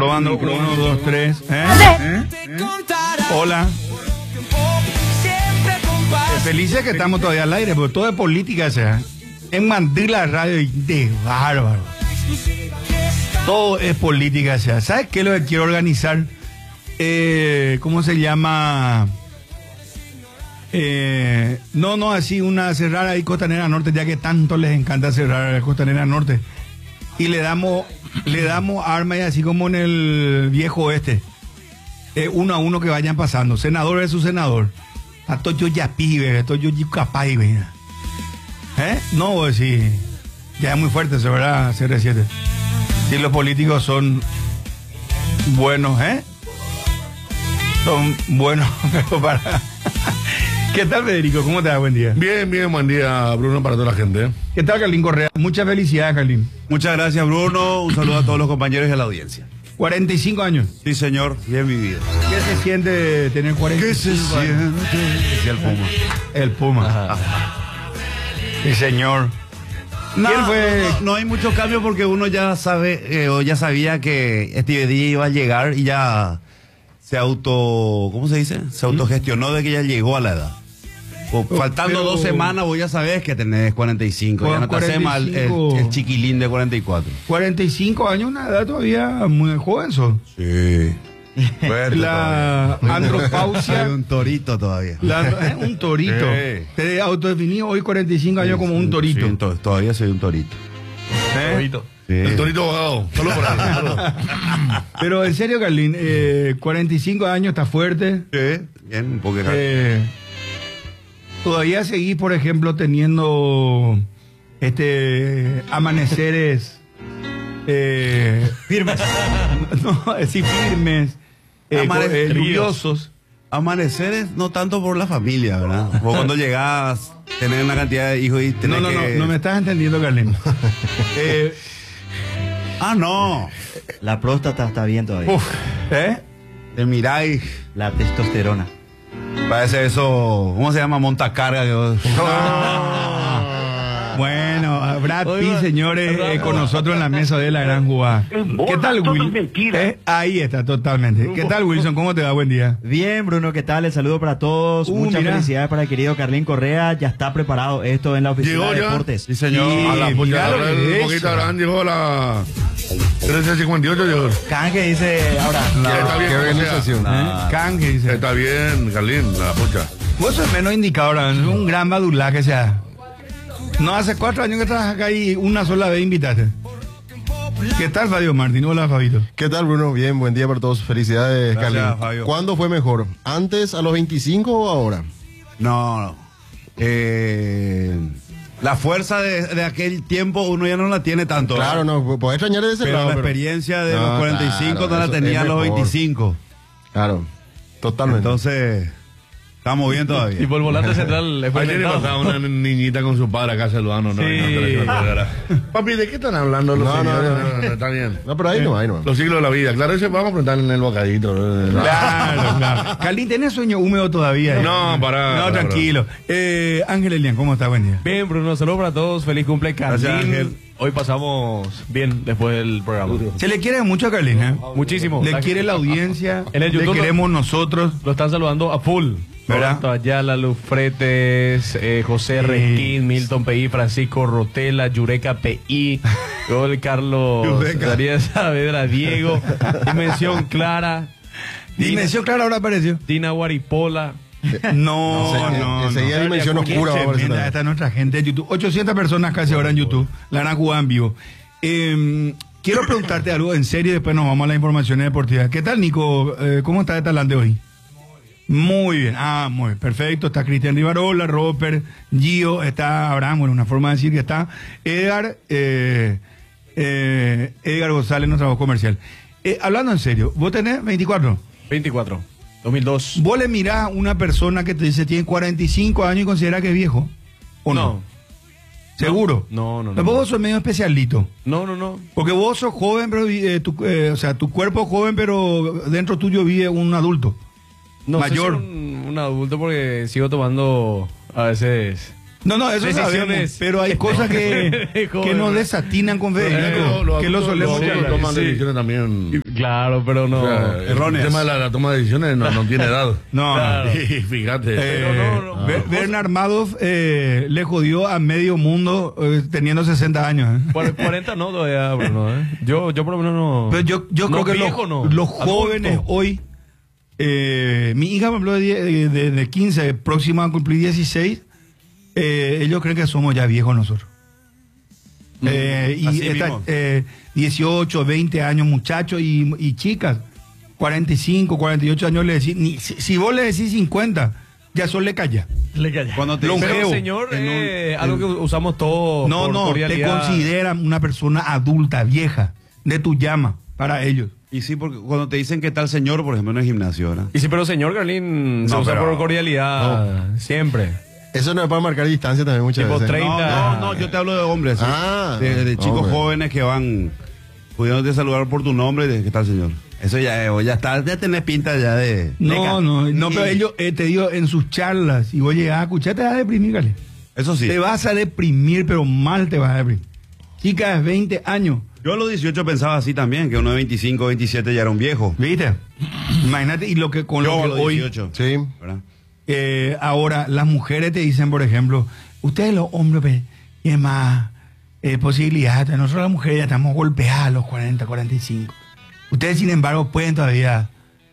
Probando, 1, 2, 3. Hola. Felices que estamos todavía al aire, porque todo es política, o sea. En Mandela Radio y de bárbaro. Todo es política, o sea. ¿Sabes qué es lo que quiero organizar? ¿Cómo se llama? Así cerrar ahí Costanera Norte, ya que tanto les encanta cerrar Costanera Norte. Y le damos armas y así como en el viejo oeste. 1 a 1 que vayan pasando. Senador versus senador. A todos yo ya pibe, a todos yo capaz, No, sí. Ya es muy fuerte eso, ¿verdad? CR7. Si los políticos son buenos, Son buenos, pero para... ¿Qué tal, Federico? ¿Cómo te va? Buen día. Bien, buen día, Bruno, para toda la gente. ¿Qué tal, Carlín Correa? Muchas felicidades, Carlín. Muchas gracias, Bruno. Un saludo a todos los compañeros y a la audiencia. 45 años. Sí, señor. Bien vivido. ¿Qué se siente tener 45 ¿Qué se siente? Decía el Puma. El Puma. Ajá. Sí, señor. No hay mucho cambio porque uno ya sabe, o ya sabía que este día iba a llegar y ya ¿cómo se dice? Se autogestionó de que ya llegó a la edad. Faltando 2 semanas vos ya sabés que tenés 45, ya no te hace mal el chiquilín de 44. 45 años, una edad todavía muy joven, ¿so? Sí. La andropausia. Soy un torito todavía. Un torito. Sí. Te autodefiní hoy 45 años como un torito. Sí, todavía soy un torito. Torito. Sí. El torito abogado. Solo por ahí. Pero en serio, Carlín, 45 años, está fuerte. Sí, bien, un poco Todavía seguís, por ejemplo, teniendo amaneceres firmes. Firmes, lluviosos. Amaneceres no tanto por la familia, ¿verdad? Vos cuando llegás, tenés una cantidad de hijos y tenés No me estás entendiendo, Carlín. No. La próstata está bien todavía. Te miráis. La testosterona. Parece eso, ¿cómo se llama? Montacarga. Bueno, Brad Pitt, señores, con nosotros en la mesa de la gran jugada. ¿Qué tal, Will? Ahí está, totalmente. ¿Qué tal, Wilson? ¿Cómo te va? Buen día. Bien, Bruno, ¿qué tal? El saludo para todos. Muchas felicidades para el querido Carlín Correa. Ya está preparado esto en la oficina de deportes. Sí, señor. A la puñada, un poquito grande, llegó a la 1358, llegó. Canje dice ahora. Está bien, qué organización. Canje dice. Está bien, Carlín, la pucha. Vos sos menos indicador, es un gran badulaje, sea. No, hace 4 años que trabajas acá y una sola vez invitaste. ¿Qué tal, Fabio Martín? Hola, Fabito. ¿Qué tal, Bruno? Bien, buen día para todos. Felicidades, Gracias, Carlín. Fabio. ¿Cuándo fue mejor? ¿Antes, a los 25 o ahora? No. La fuerza de aquel tiempo uno ya no la tiene tanto. Claro, no, podés extrañar de ese pero lado. la experiencia de los 45 claro, no la eso tenía a es los mejor. 25. Claro, totalmente. Entonces, estamos bien todavía. Y por el volante central le fue Ayer le pasaba una niñita con su padre acá saludando. Papi, ¿de qué están hablando los señores? No, está bien. No, pero ahí no. Los siglos de la vida. Claro, eso vamos a preguntar en el bocadito. Claro. Carlín, ¿tenés sueño húmedo todavía? No, No, tranquilo. Ángel Elian, ¿cómo está? Buen día. Bien, Bruno, saludos para todos. Feliz cumple, Carlín. Gracias, Ángel. Hoy pasamos bien después del programa. Se le quiere mucho a Carlín, Muchísimo. Le quiere la audiencia. En el YouTube le queremos nosotros. Lo están saludando a full. ¿Verdad? Roberto Ayala, Luz Fretes, José Resquín, Milton P.I., Francisco Rotela, Yureca P.I., Gol Carlos, Darío Saavedra, Diego, Dimensión Clara. Dimensión Clara ahora apareció. Dina Guaripola. No. Enseguida Dimensión Oscura va a aparecer Tremenda, también. esta es nuestra gente de YouTube. 800 personas casi ahora en YouTube. La gran jugada en vivo. Quiero preguntarte algo en serio y después nos vamos a las informaciones deportivas. ¿Qué tal, Nico? ¿Cómo está de talante hoy? Muy bien, muy bien, perfecto. Está Cristian Rivarola, Roper, Gio, está Abraham, bueno, una forma de decir que está Edgar González, nuestra voz comercial. Hablando en serio, ¿vos tenés 24? 24, 2002. ¿Vos le mirás a una persona que te dice tiene 45 años y considera que es viejo? ¿O no? ¿Seguro? No. Pero vos sos medio especialito. No. Porque vos sos joven, pero tu cuerpo es joven, pero dentro tuyo vive un adulto. No mayor. soy un adulto porque sigo tomando a veces No, eso sabemos, pero hay cosas que nos desatinan con Federico, que lo solemos Los toman decisiones también. Claro, pero no. O sea, el tema de la toma de decisiones no tiene edad. No, Claro. Y fíjate. Bernard Madoff le jodió a medio mundo teniendo 60 años. 40 no todavía, Bruno. Yo por lo menos no. Pero yo no creo que viejo, los jóvenes adulto. hoy, mi hija me habló de 15, próxima a cumplir 16, ellos creen que somos ya viejos nosotros. Y así esta, mismo. 18, 20 años muchachos y chicas, 45, 48 años le decís, si vos le decís 50, ya solo le calla. Cuando te Longevo. Pero señor, algo que usamos todos. No, por te cordialidad. consideran una persona adulta, vieja, de tu llama, para ellos. Y sí, porque cuando te dicen qué tal señor, por ejemplo, en el gimnasio, ¿verdad? Y sí, pero señor Carlín se No, usa pero- por cordialidad. Siempre. Eso no es para marcar distancia también muchas Tipo veces. 30. No, yo te hablo de hombres. ¿sí? Ah, de chicos hombre. jóvenes que van pudiéndote saludar por tu nombre. ¿Qué tal, señor? Eso ya está, ya tenés pinta ya de... No, pero ellos, te digo, en sus charlas, y vos llegás a escuchar, te vas a deprimir, Gale. Eso sí. Te vas a deprimir, pero mal te vas a deprimir. Chica de 20 años, Yo a los 18 pensaba así también, que uno de 25, 27 ya era un viejo. ¿viste? Imagínate, y lo que con Yo lo a que los hoy, 18. Sí. ¿verdad? ahora las mujeres te dicen, por ejemplo, ustedes los hombres pues, tienen más posibilidades, nosotros las mujeres ya estamos golpeadas a los 40, 45. Ustedes, sin embargo, pueden todavía...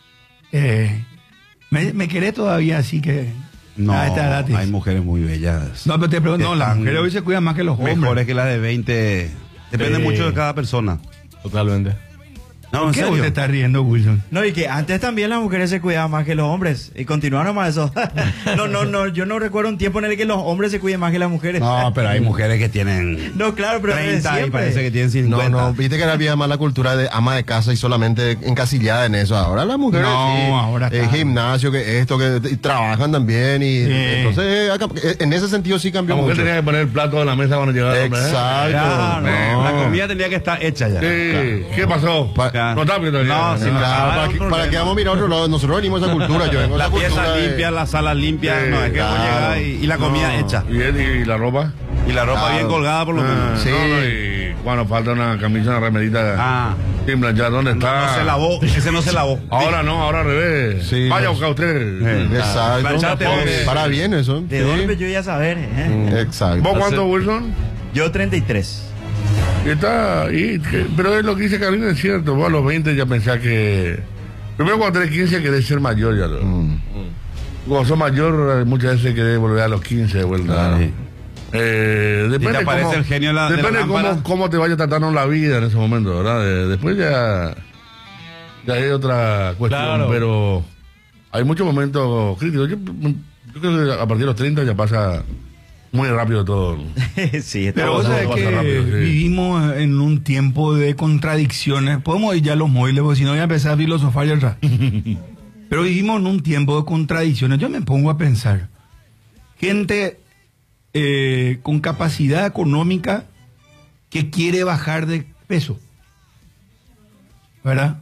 ¿me querés todavía así que... No, a esta edad te hay dicen? mujeres muy bellas. No, pero te pregunto, no, las Están mujeres hoy se cuidan más que los hombres. Mejores que las de 20. Depende Sí. mucho de cada persona. Totalmente. No, ¿Por en qué vos serio. te estás riendo, Wilson? No, y que antes también las mujeres se cuidaban más que los hombres. Y continuaron más eso. No, yo no recuerdo un tiempo en el que los hombres se cuiden más que las mujeres. No, pero hay mujeres que tienen No, claro, pero 30 y siempre. parece que tienen 50. No, viste que había más la cultura de ama de casa y solamente encasillada en eso. Ahora las mujeres No, sí, ahora está. gimnasio, que esto, que y trabajan también y Sí. entonces en ese sentido sí cambió La mujer mucho. tenía que poner el plato en la mesa cuando llegaba el hombre, ¿eh? Exacto. Claro, No. la comida tenía que estar hecha ya. Sí. ¿Qué pasó? Pa- No está viendo todavía. No, sí, Claro, Ah, ¿para, un ¿para qué vamos a mirar a otro lado? Nosotros venimos a esa cultura. Yo vengo a La esa pieza cultura de- limpia, la sala limpia. Sí, No, es que vos claro. llegás y la comida hecha. ¿Y la ropa? Y la ropa Claro. bien colgada por lo menos. Sí. No, y cuando falta una camisa, una remerita Ah. sin planchar, ¿dónde está? No se lavó, ese no se lavó. Ahora no, ahora al revés. Sí, Vaya a no. buscar usted. Exacto. Planchate, hombre. Para bien eso. ¿De Sí. dónde yo iba a saber? Exacto. ¿Vos cuánto, Wilson? Yo 33. Pero es lo que dice Carolina, es cierto. Vos a los 20 ya pensás que... Primero cuando tenés 15 querés ser mayor ya. Cuando sos mayor muchas veces querés volver a los 15 de vuelta. Claro. ¿no? Depende Y te aparece el genio de la depende lámpara. cómo te vaya tratando la vida en ese momento, ¿verdad? Después ya hay otra cuestión, Claro. pero hay muchos momentos críticos. Yo creo que a partir de los 30 ya pasa muy rápido todo. Sí, está Pero vos pasa- sabés pasa que rápido, sí. vivimos en un tiempo de contradicciones. Podemos ir ya a los móviles, porque si no voy a empezar a filosofar y atrás. Pero vivimos en un tiempo de contradicciones. Yo me pongo a pensar. Gente con capacidad económica que quiere bajar de peso. ¿Verdad?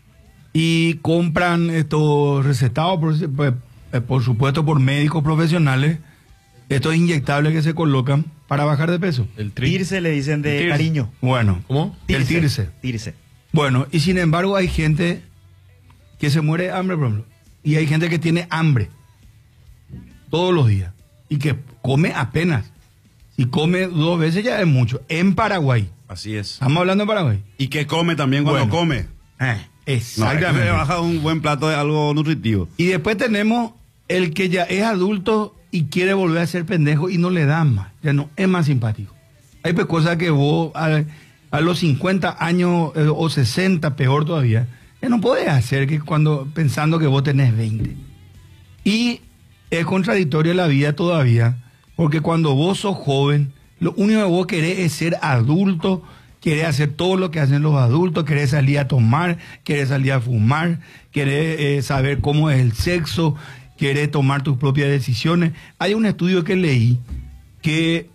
Y compran estos recetados, por supuesto, por médicos profesionales, estos inyectables que se colocan para bajar de peso. El tri. Tirse le dicen de Tirse. cariño. Bueno, ¿Cómo? el tirse. Tirse. Bueno, y sin embargo hay gente que se muere de hambre, por ejemplo. Y hay gente que tiene hambre todos los días y que come apenas. Si come 2 veces ya es mucho. En Paraguay. Así es. Estamos hablando de Paraguay. Y que come también cuando Bueno. come. No, Exactamente. es que baja un buen plato de algo nutritivo. Y después tenemos el que ya es adulto y quiere volver a ser pendejo y no le dan más. Ya no es más simpático. Hay pues cosas que vos a los 50 años o 60, peor todavía, ya no podés hacer que cuando pensando que vos tenés 20. Y es contradictoria la vida todavía, porque cuando vos sos joven, lo único que vos querés es ser adulto, querés hacer todo lo que hacen los adultos, querés salir a tomar, querés salir a fumar, querés saber cómo es el sexo, querés tomar tus propias decisiones. Hay un estudio que leí que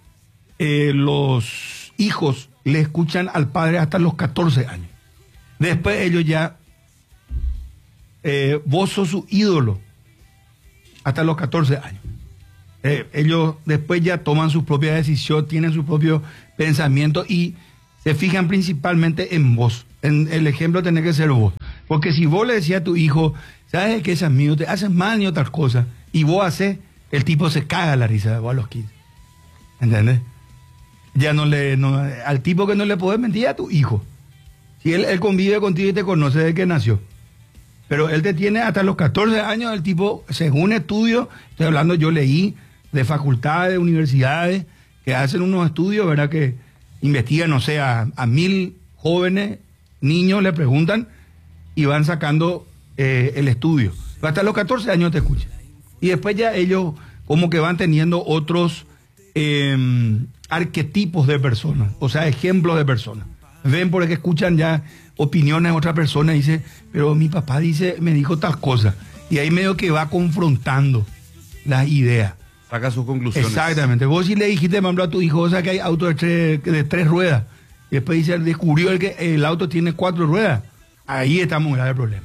los hijos le escuchan al padre hasta los 14 años. Después ellos ya, vos sos su ídolo hasta los 14 años. ellos después ya toman sus propias decisiones, tienen sus propios pensamientos y se fijan principalmente en vos. En el ejemplo tenés que ser vos. Porque si vos le decías a tu hijo, ¿sabes que ese amigo te hace mal ni otras cosas? Y vos haces, el tipo se caga la risa vos a los 15. ¿Entendés? Ya al tipo que no le podés mentir a tu hijo. Si él convive contigo y te conoce desde que nació. Pero él te tiene hasta los 14 años, el tipo, según estudios, estoy hablando, yo leí de facultades, de universidades, que hacen unos estudios, ¿verdad? Que investigan, no sé, a 1000 jóvenes, niños, le preguntan y van sacando el estudio. Pero hasta los 14 años te escuchan. Y después ya ellos como que van teniendo otros arquetipos de personas, o sea, ejemplos de personas. Ven porque escuchan ya opiniones de otra persona y dice, pero mi papá me dijo tal cosa. Y ahí medio que va confrontando las ideas. Saca sus conclusiones. Exactamente. Vos si le dijiste, por ejemplo, a tu hijo, o sea, que hay autos de 3 ruedas. Y después dice, descubrió que el auto tiene 4 ruedas. Ahí estamos en grave problema.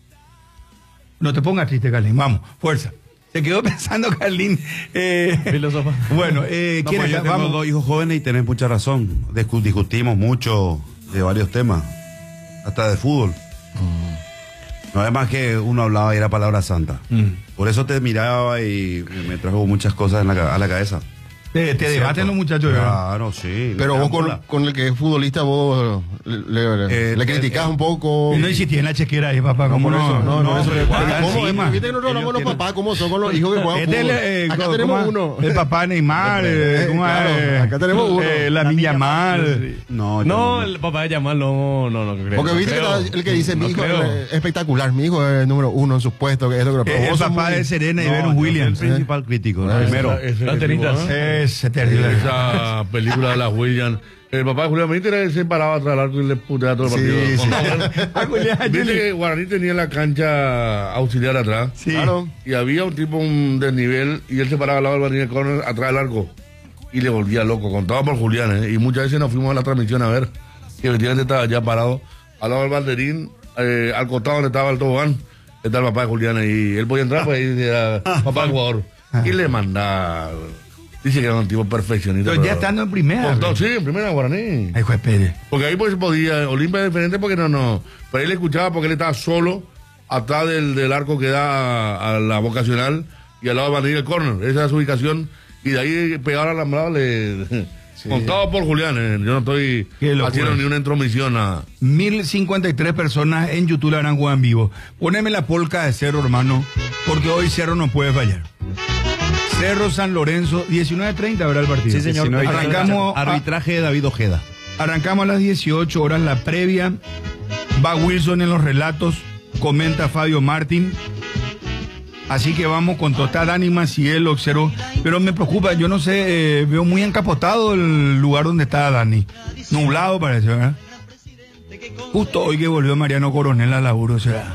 No te pongas triste, Carlín. Vamos, fuerza. Se quedó pensando, Carlín. Filósofa. Bueno, No, pues yo tengo 2 hijos jóvenes y tenés mucha razón. Discutimos mucho de varios temas, hasta de fútbol. No es más que uno hablaba y era palabra santa. Por eso te miraba y me trajo muchas cosas a la cabeza. Te debaten los muchachos. Claro, sí. Pero vos con el que es futbolista, vos le criticás un poco. No insistí en la chequera ahí, papá. ¿Cómo no? No, eso ¿Cómo? Viste que nosotros hablamos los papás, cómo son con los hijos que juegan fútbol. Acá tenemos uno. El papá Neymar. Acá tenemos uno. La niña Mal. No, el papá de Yamal no creo. Porque viste que el que dice, mi hijo es espectacular, mi hijo es número 1 en su puesto. El papá de Serena y Venus Williams. El principal crítico. Primero. Los tenistas. Es terrible. Esa película de las Williams. El papá de Julián Benítez se paraba atrás del arco y le puteaba todo el partido. Viste que Guaraní tenía la cancha auxiliar atrás. Sí. Claro. Y había un tipo de nivel y él se paraba al lado del Guaraní de corner atrás del arco. Y le volvía loco. Contaba por Julián, Y muchas veces nos fuimos a la transmisión a ver. Que efectivamente estaba ya parado al lado del banderín, al costado donde estaba el tobogán. Está el papá de Julián y él podía entrar, pues ahí era papá del jugador. Y le mandaba. Dice que era un tipo perfeccionista. Pero ya estando en primera. Sí, en primera Guaraní. Ay, juez Pérez. Porque ahí pues podía, Olimpia es diferente porque no. Pero él escuchaba porque él estaba solo atrás del arco que da a la vocacional y al lado del banderín del córner. Esa es su ubicación. Y de ahí pegado al alambrado contado por Julián. Yo no estoy haciendo ni una intromisión, nada. 1053 personas en YouTube la harán jugar en vivo. Poneme la polca de Cerro, hermano, porque hoy Cerro no puede fallar. Cerro San Lorenzo, 19:30 habrá el partido. Sí, señor. Arrancamos Arbitraje de David Ojeda. Arrancamos a las 18 horas la previa. Va Wilson en los relatos. Comenta Fabio Martín. Así que vamos con total ánima si él observó. Pero me preocupa, yo no sé, veo muy encapotado el lugar donde está Dani. Nublado parece, ¿verdad? Justo hoy que volvió Mariano Coronel a laburo, o sea,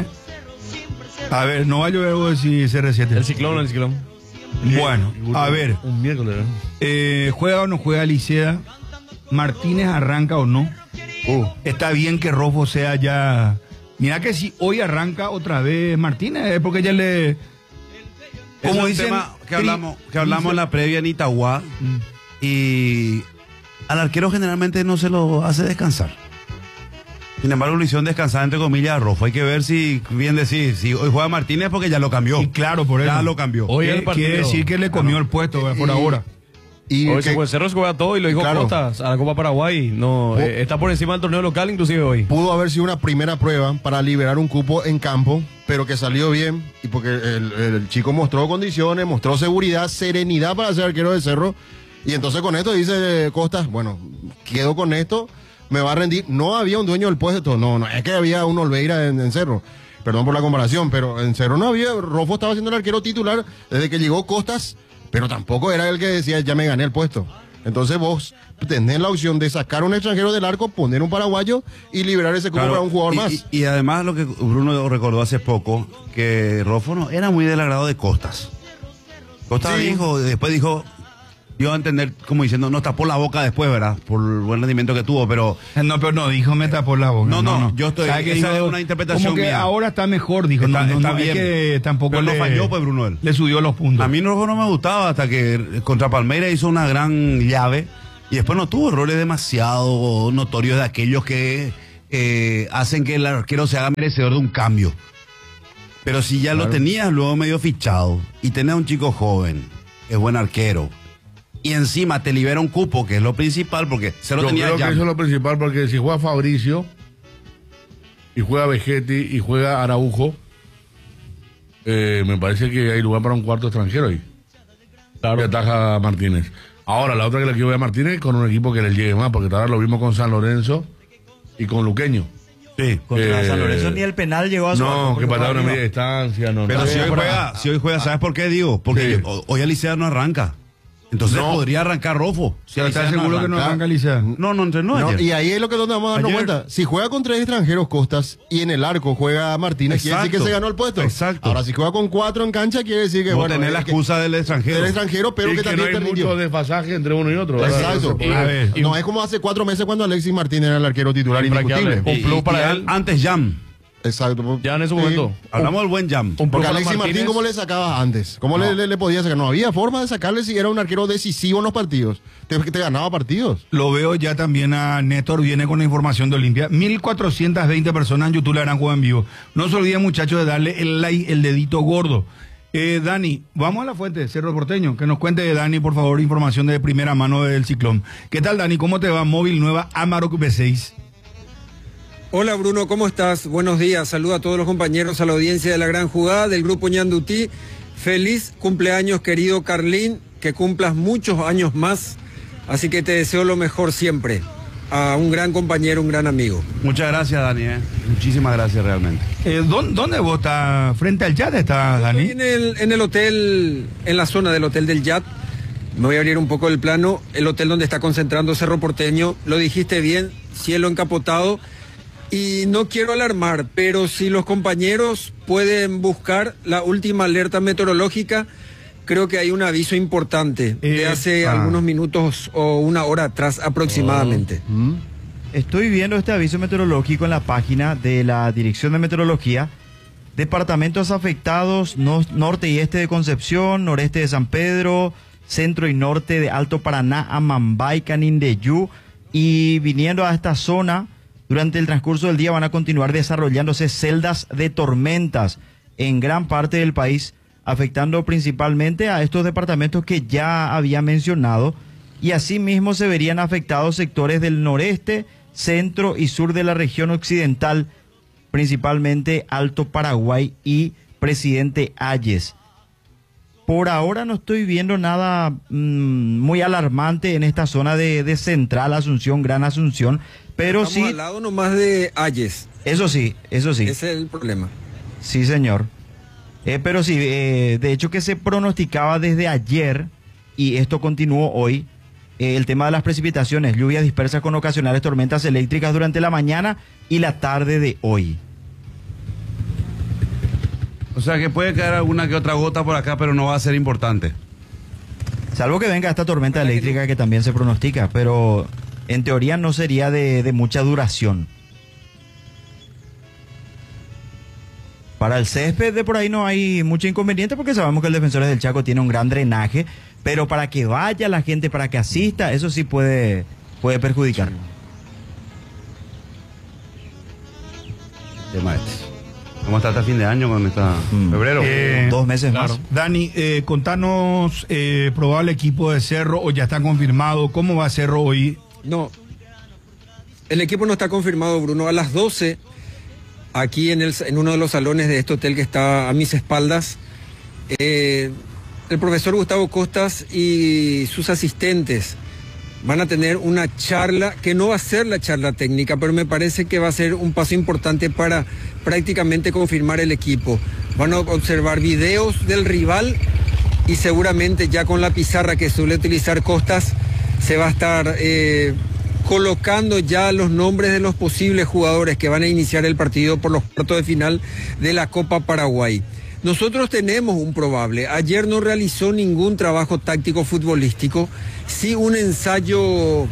A ver, no va a llover algo si CR7. El ciclón. Bueno, a ver. Un miércoles. ¿Juega o no juega Licea? ¿Martínez arranca o no? Está bien que Rofo sea ya... Mira que si hoy arranca otra vez Martínez, es porque ya le... Como dicen, que hablamos en la previa en Itagua, y al arquero generalmente no se lo hace descansar. Sin embargo, lo hicieron descansar entre comillas a Rofo. Hay que ver si hoy juega Martínez porque ya lo cambió. Y claro, por eso. Ya lo cambió. Hoy el partido. Quiere decir que le comió el puesto por ahora. Y hoy Cerro se juega todo y lo dijo Costas a la Copa Paraguay. No, está por encima del torneo local inclusive hoy. Pudo haber sido una primera prueba para liberar un cupo en campo, pero que salió bien y porque el chico mostró condiciones, mostró seguridad, serenidad para ser arquero de Cerro. Y entonces con esto dice Costas, bueno, quedo con esto, me va a rendir. No había un dueño del puesto, no es que había un Olveira en Cerro. Perdón por la comparación, pero en Cerro no había. Rofo estaba siendo el arquero titular desde que llegó Costas, pero tampoco era el que decía, ya me gané el puesto. Entonces vos tenés la opción de sacar a un extranjero del arco, poner un paraguayo y liberar ese cupo para un jugador más. Y además lo que Bruno recordó hace poco, que Rofo no era muy del agrado de Costas. Costas después dijo, dio a entender como diciendo, nos tapó la boca después, ¿verdad? Por el buen rendimiento que tuvo, pero... No, pero no, dijo me tapó la boca. No, yo estoy... ¿Sabe que esa dijo? es una interpretación Como que mía. ahora está mejor, dijo. Está Es bien. que tampoco Pero no falló, pues, Bruno, él. le subió los puntos. A mí no me gustaba hasta que contra Palmeiras hizo una gran llave y después no tuvo errores demasiado notorios de aquellos que hacen que el arquero se haga merecedor de un cambio. Pero si ya lo tenías luego medio fichado y tenés a un chico joven, que es buen arquero, y encima te libera un cupo, que es lo principal, porque se lo Yo tenía creo ya. que eso es lo principal, porque si juega Fabricio, y juega Vegetti, y juega Araujo, me parece que hay lugar para un cuarto extranjero ahí. Claro. Que ataja a Martínez. Ahora, la otra que le quiero ver a Martínez con un equipo que le llegue más, porque ahora lo vimos con San Lorenzo y con Luqueño. Sí. Contra San Lorenzo ni el penal llegó a su arco, No, que porque patada fue una arriba. media distancia, no. Pero no. si hoy juega, ¿sabes por qué digo? Porque Sí. hoy Alicia no arranca. Entonces No. podría arrancar Rofo. Si Pero ¿estás Alicia seguro que no arranca. arranca Licea? No entrenó No, ayer. y ahí es lo que donde vamos a darnos Ayer. cuenta. Si juega con 3 extranjeros Costas y en el arco juega Martínez, quiere decir que Exacto. se ganó el puesto. Exacto. Ahora, si juega con 4 en cancha, quiere decir que Vos bueno, tenés la es que- excusa del extranjero. del extranjero, pero Y que que no también hay te rindió. mucho desfasaje entre uno y otro. ¿verdad? Exacto. No se puede. A ver, No es como hace 4 meses cuando Alexis Martínez era el arquero titular indiscutible. Un plus para él. Antes Jam. Exacto. Ya en ese Sí. momento. Hablamos del buen Jam. Un plus Porque para Alexis Martín, ¿cómo le sacabas antes? ¿Cómo le podía sacar? No había forma de sacarle si era un arquero decisivo en los partidos. Te ganaba partidos. Lo veo ya también a Néstor, viene con la información de Olimpia. 1.420 personas en YouTube le harán juego en vivo. No se olviden, muchachos, de darle el like, el dedito gordo. Dani, vamos a la fuente, Cerro Porteño. Que nos cuente, Dani, por favor, información de primera mano del Ciclón. ¿Qué tal, Dani? ¿Cómo te va? Móvil nueva Amarok V6. Hola Bruno, ¿cómo estás? Buenos días, saludo a todos los compañeros, a la audiencia de la gran jugada del Grupo Ñandutí. Feliz cumpleaños querido Carlín, que cumplas muchos años más, así que te deseo lo mejor siempre. A un gran compañero, un gran amigo. Muchas gracias, Dani. Muchísimas gracias realmente. ¿Dónde vos estás? ¿Frente al chat estás, Dani? Estoy en el hotel, en la zona del hotel del Yat. Me voy a abrir un poco el plano, el hotel donde está concentrando Cerro Porteño. Lo dijiste bien, cielo encapotado. Y no quiero alarmar, pero si los compañeros pueden buscar la última alerta meteorológica, creo que hay un aviso importante de hace algunos minutos o una hora atrás aproximadamente. Estoy viendo este aviso meteorológico en la página de la Dirección de Meteorología. Departamentos afectados, norte y este de Concepción, noreste de San Pedro, centro y norte de Alto Paraná, Amambay, Canindeyú. Y viniendo a esta zona, durante el transcurso del día van a continuar desarrollándose celdas de tormentas en gran parte del país, afectando principalmente a estos departamentos que ya había mencionado, y asimismo se verían afectados sectores del noreste, centro y sur de la región occidental, principalmente Alto Paraguay y Presidente Hayes. Por ahora no estoy viendo nada muy alarmante en esta zona de Central Asunción, Gran Asunción, pero Estamos sí, al lado nomás de Ayes, eso sí. ese es el problema. Sí, señor. Pero sí, de hecho que se pronosticaba desde ayer, y esto continuó hoy, el tema de las precipitaciones, lluvias dispersas con ocasionales tormentas eléctricas durante la mañana y la tarde de hoy. O sea que puede caer alguna que otra gota por acá, pero no va a ser importante. Salvo que venga esta tormenta eléctrica que también se pronostica, pero en teoría no sería de mucha duración. Para el césped de por ahí no hay mucho inconveniente porque sabemos que el Defensores del Chaco tiene un gran drenaje, pero para que vaya la gente, para que asista, eso sí puede perjudicar. Tema este. ¿Cómo está hasta fin de año con esta febrero? 2 meses más. Dani, contanos probable equipo de Cerro, o ya está confirmado. ¿Cómo va Cerro hoy? No, el equipo no está confirmado, Bruno. A las 12, aquí en uno de los salones de este hotel que está a mis espaldas, el profesor Gustavo Costas y sus asistentes van a tener una charla, que no va a ser la charla técnica, pero me parece que va a ser un paso importante para prácticamente confirmar el equipo. Van a observar videos del rival y seguramente ya con la pizarra que suele utilizar Costas se va a estar colocando ya los nombres de los posibles jugadores que van a iniciar el partido por los cuartos de final de la Copa Paraguay. Nosotros tenemos un probable. Ayer no realizó ningún trabajo táctico futbolístico, sí un ensayo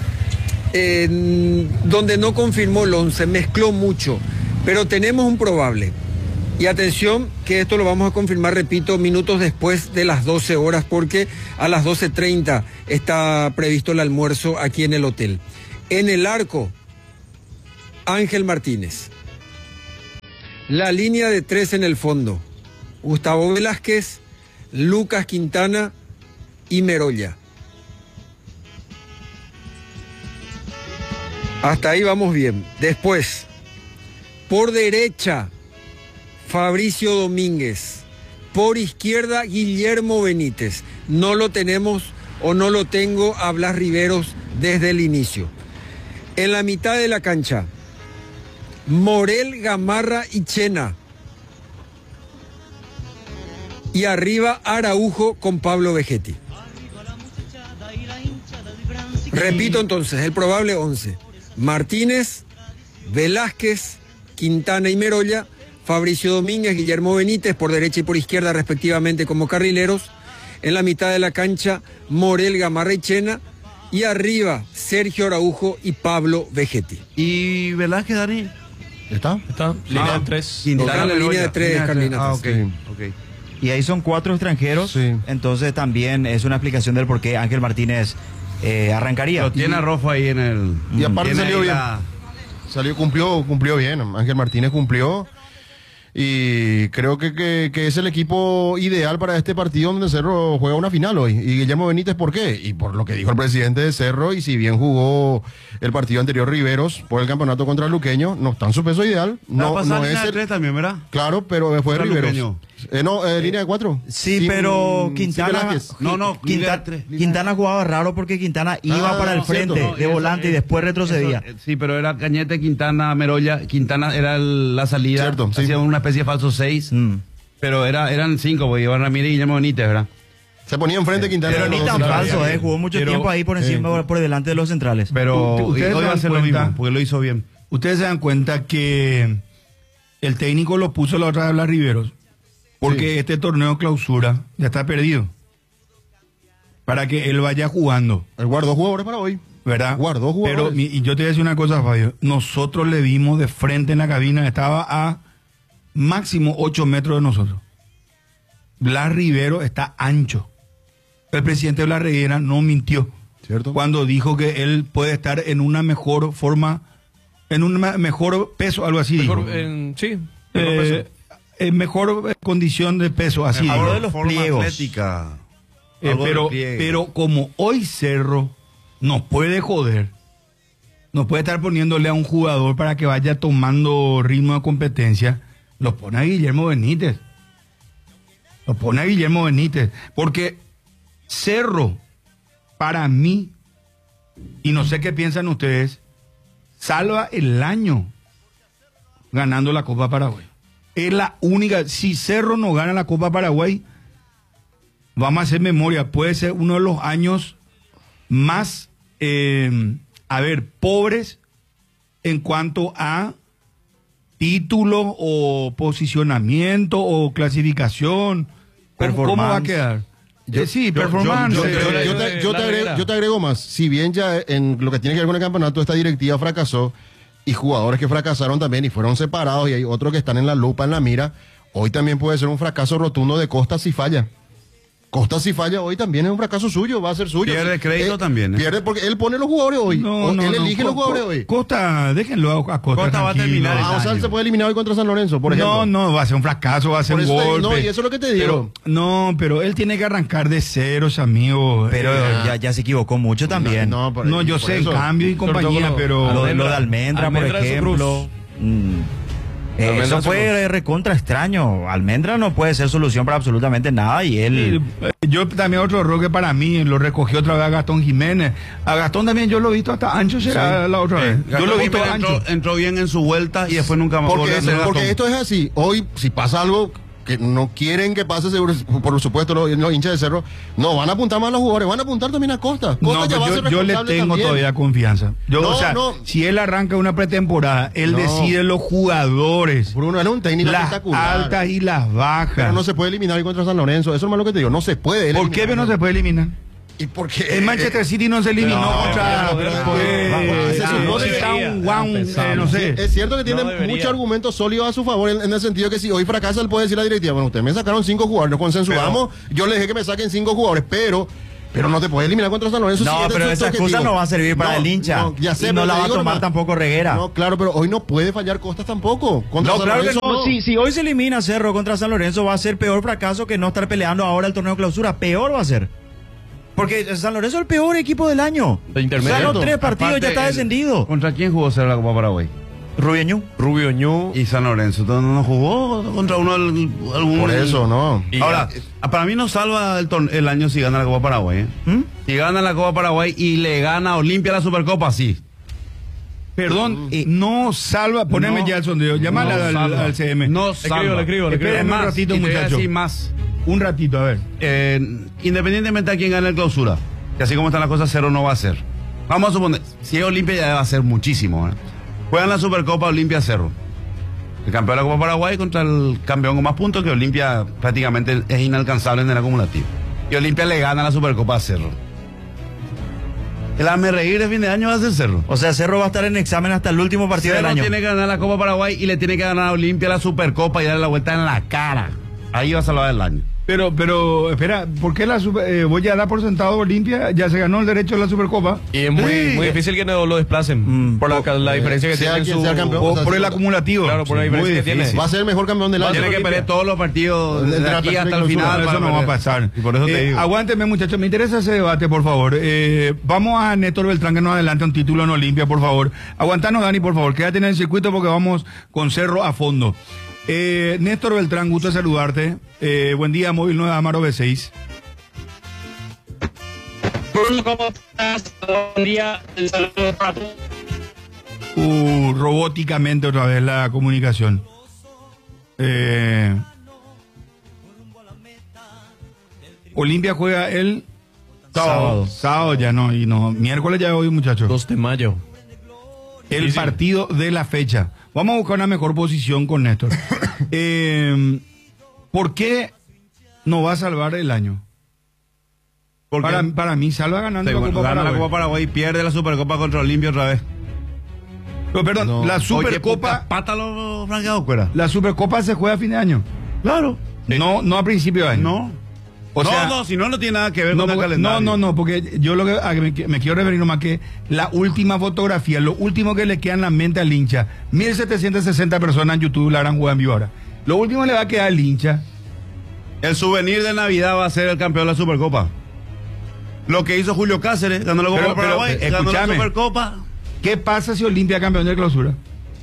donde no confirmó el 11, mezcló mucho, pero tenemos un probable. Y atención, que esto lo vamos a confirmar, repito, minutos después de las 12 horas, porque a las 12:30 está previsto el almuerzo aquí en el hotel. En el arco, Ángel Martínez. La línea de 3 en el fondo, Gustavo Velázquez, Lucas Quintana y Merolla. Hasta ahí vamos bien. Después, por derecha, Fabricio Domínguez. Por izquierda, Guillermo Benítez. No lo tenemos o no lo tengo a Blas Riveros desde el inicio. En la mitad de la cancha, Morel, Gamarra y Chena. Y arriba, Araujo con Pablo Vegetti. Repito entonces, el probable 11. Martínez, Velázquez, Quintana y Merolla, Fabricio Domínguez, Guillermo Benítez por derecha y por izquierda respectivamente como carrileros, en la mitad de la cancha Morel, Gamarra y Chena, y arriba Sergio Araujo y Pablo Vegetti. ¿Y Velázquez, Dani? ¿Está? Está, línea de 3. Está en la línea de 3, Carlina. Ah, ok. Y ahí son 4 extranjeros, Sí. entonces también es una explicación del por qué Ángel Martínez arrancaría. Lo tiene a Rojo ahí en el... Y aparte tiene salió ahí bien. Cumplió bien. Ángel Martínez cumplió. Y creo que es el equipo ideal para este partido donde Cerro juega una final hoy. Y Guillermo Benítez, ¿por qué? Y por lo que dijo el presidente de Cerro, y si bien jugó el partido anterior Riveros por el campeonato contra el Luqueño, no está en su peso ideal. No, No, no es el el... 3 también, ¿verdad? Claro, pero fue Contra Riveros. Luqueño. Línea de 4. Sí, pero Quintana, Quintana jugaba raro porque Quintana iba para el cierto. frente No, de volante y después retrocedía. Sí, pero era Cañete, Quintana, Merolla. Quintana era la salida. Cierto, sí. Hacía una especie de falso 6. Pero eran 5, porque iban Ramírez y Guillermo Benítez, ¿verdad? Se ponía enfrente Quintana. Pero ni tan falso, jugó mucho tiempo ahí por encima, por delante de los centrales. Pero Ustedes hoy va a se ser dan lo cuenta- mismo, porque lo hizo bien. Ustedes se dan cuenta que el técnico lo puso la otra vez a Blas Riveros, porque este torneo clausura ya está perdido. Para que él vaya jugando, Él guardó jugadores para hoy. ¿verdad? Guardó jugadores. Pero y yo te voy a decir una cosa, Fabio. Nosotros le vimos de frente en la cabina, estaba a máximo 8 metros de nosotros. Blas Rivero está ancho. El presidente Blas Reguera no mintió ¿Cierto? cuando dijo que él puede estar en una mejor forma, en un mejor peso, algo así. Mejor, dijo. sí. En mejor condición de peso, así. Hablo dijo. de los Forma pliegos. atlética. Pero como hoy Cerro nos puede joder, nos puede estar poniéndole a un jugador para que vaya tomando ritmo de competencia, lo pone a Guillermo Benítez. Lo pone a Guillermo Benítez. Porque Cerro, para mí, y no sé qué piensan ustedes, salva el año ganando la Copa Paraguay. Es la única. Si Cerro no gana la Copa Paraguay, vamos a hacer memoria, puede ser uno de los años más, pobres en cuanto a título o posicionamiento o clasificación. ¿Cómo va a quedar? Sí, performance. Yo te agrego más. Si bien ya en lo que tiene que ver con el campeonato, esta directiva fracasó y jugadores que fracasaron también y fueron separados y hay otros que están en la lupa, en la mira, hoy también puede ser un fracaso rotundo de Costa si falla. Costa si falla hoy también es un fracaso suyo, va a ser suyo. Pierde crédito también, ¿eh? Pierde porque él pone los jugadores hoy. Él elige los jugadores hoy. Costa, déjenlo a Costa. Costa va a tranquilo. terminar Ah, o sea, él se puede eliminar hoy contra San Lorenzo, por ejemplo. No, va a ser un fracaso, va a ser Por un eso te- golpe. no, y eso es lo que te digo. Pero él tiene que arrancar de ceros, amigo. Pero ya se equivocó mucho también. No, por- No, yo por sé, eso. cambio y compañía, todo pero... Lo de Almendra, por Almendra es su ejemplo. Almendra Eso es su fue recontra extraño. Almendra no puede ser solución para absolutamente nada y él... Yo también otro error que para mí lo recogió otra vez a Gastón Jiménez. A Gastón también yo lo he visto hasta ancho será la otra vez. Yo lo he visto ancho. Entró bien en su vuelta y después nunca más volvió a ser Porque Gastón. esto es así. Hoy, si pasa algo que no quieren que pase seguro, por supuesto los hinchas de Cerro, no van a apuntar más a los jugadores, van a apuntar también a Costa. No, ya va a ser yo le responsable tengo también. todavía confianza. No, o sea, no. si él arranca una pretemporada, él No. decide los jugadores, Bruno, él es un técnico las espectacular. altas y las bajas. Pero no se puede eliminar hoy contra San Lorenzo, eso es lo que te digo, no se puede. ¿Por qué no se puede eliminar? ¿Y por qué? El Manchester City no se eliminó No, contra se supone que no sé. Es cierto que tiene No debería. muchos argumentos sólidos a su favor en el sentido que si hoy fracasa, él puede decir a la directiva, bueno, ustedes me sacaron 5 jugadores, nos consensuamos, yo les dejé que me saquen 5 jugadores, pero no te puedes eliminar contra San Lorenzo. No, si este pero es tu esa excusa objetivo. no va a servir para el hincha. No, ya sé, y no pero la te va a digo tomar nomás. tampoco Reguera. No, claro, pero hoy no puede fallar Costas tampoco. Contra No, San claro que Lorenzo, no. Si hoy se elimina Cerro contra San Lorenzo, va a ser peor fracaso que no estar peleando ahora el torneo de clausura. Peor va a ser. Porque San Lorenzo es el peor equipo del año. De intermedio. Ganó 3 partidos y Aparte, ya está descendido. ¿Contra quién jugó Cerro la Copa Paraguay? Rubio Rubio Ñu. Y San Lorenzo. Entonces no jugó contra uno algún. Por eso, no. Y Ahora, para mí no salva el año si gana la Copa Paraguay. ¿eh? ¿Mm? Si gana la Copa Paraguay y le gana a Olimpia la Supercopa, sí. Perdón, no salva, poneme No, ya el sondeo, llámale no al salva. CM. No salva. Le escribo. Esperen un Más, ratito, y te voy a muchachos. decir más. Un ratito, a ver. Independientemente de quién gane el clausura, que así como están las cosas, Cerro no va a ser. Vamos a suponer, si es Olimpia ya va a ser muchísimo. ¿eh? Juegan la Supercopa Olimpia Cerro. El campeón de la Copa Paraguay contra el campeón con más puntos, que Olimpia prácticamente es inalcanzable en el acumulativo. Y Olimpia le gana la Supercopa a Cerro. El hazme reír de fin de año va a ser Cerro. O sea, Cerro va a estar en examen hasta el último partido Cerro del año. tiene que ganar la Copa Paraguay y le tiene que ganar a Olimpia la Supercopa y darle la vuelta en la cara. Ahí va a salvar el año. Pero, espera, ¿por qué voy a dar por sentado Olimpia? Ya se ganó el derecho a la Supercopa. Y es muy difícil que no lo desplacen. Por la diferencia que sea tiene quien su. sea campeón. O O sea, por el sí, acumulativo. Claro, por la Sí, diferencia muy que tiene. difícil. Va a ser el mejor campeón del año. Tiene que perder todos los partidos de Entre la aquí hasta el clausura, final. Eso para no va a perder. pasar. Y por eso te digo. Aguántenme, muchachos, me interesa ese debate, por favor. Vamos a Néstor Beltrán que nos adelante un título en Olimpia, por favor. Aguantanos, Dani, por favor. Quédate en el circuito porque vamos con Cerro a fondo. Néstor Beltrán, gusto de saludarte. Buen día, Móvil 9 Amaro B6. Bruno, ¿cómo estás? Buen día. El saludo para todos. Robóticamente otra vez la comunicación. Olimpia juega el sábado ya no, y no, miércoles ya hoy, muchachos. 2 de mayo. El Sí, sí. partido de la fecha. Vamos a buscar una mejor posición con Néstor. ¿Por qué no va a salvar el año? Porque Para mí salva ganando la Copa gana la Paraguay. Copa Paraguay y pierde la Supercopa contra Olimpia otra vez. Pero, perdón, No. la Oye, Supercopa, puta, pátalo, Franca Cuera. la Supercopa se juega a fin de año. Claro. No a principio de año. No. O sea, no, si no tiene nada que ver No, con el porque, calendario. no, porque yo lo que me quiero referir nomás que la última fotografía, lo último que le queda en la mente al hincha, 1760 personas en YouTube la harán jugar en vivo ahora. Lo último que le va a quedar al hincha. El souvenir de Navidad va a ser el campeón de la Supercopa. Lo que hizo Julio Cáceres, ganó la Copa Pero, Paraguay, ganó la escúchame. Supercopa. ¿Qué pasa si Olimpia es campeón de clausura?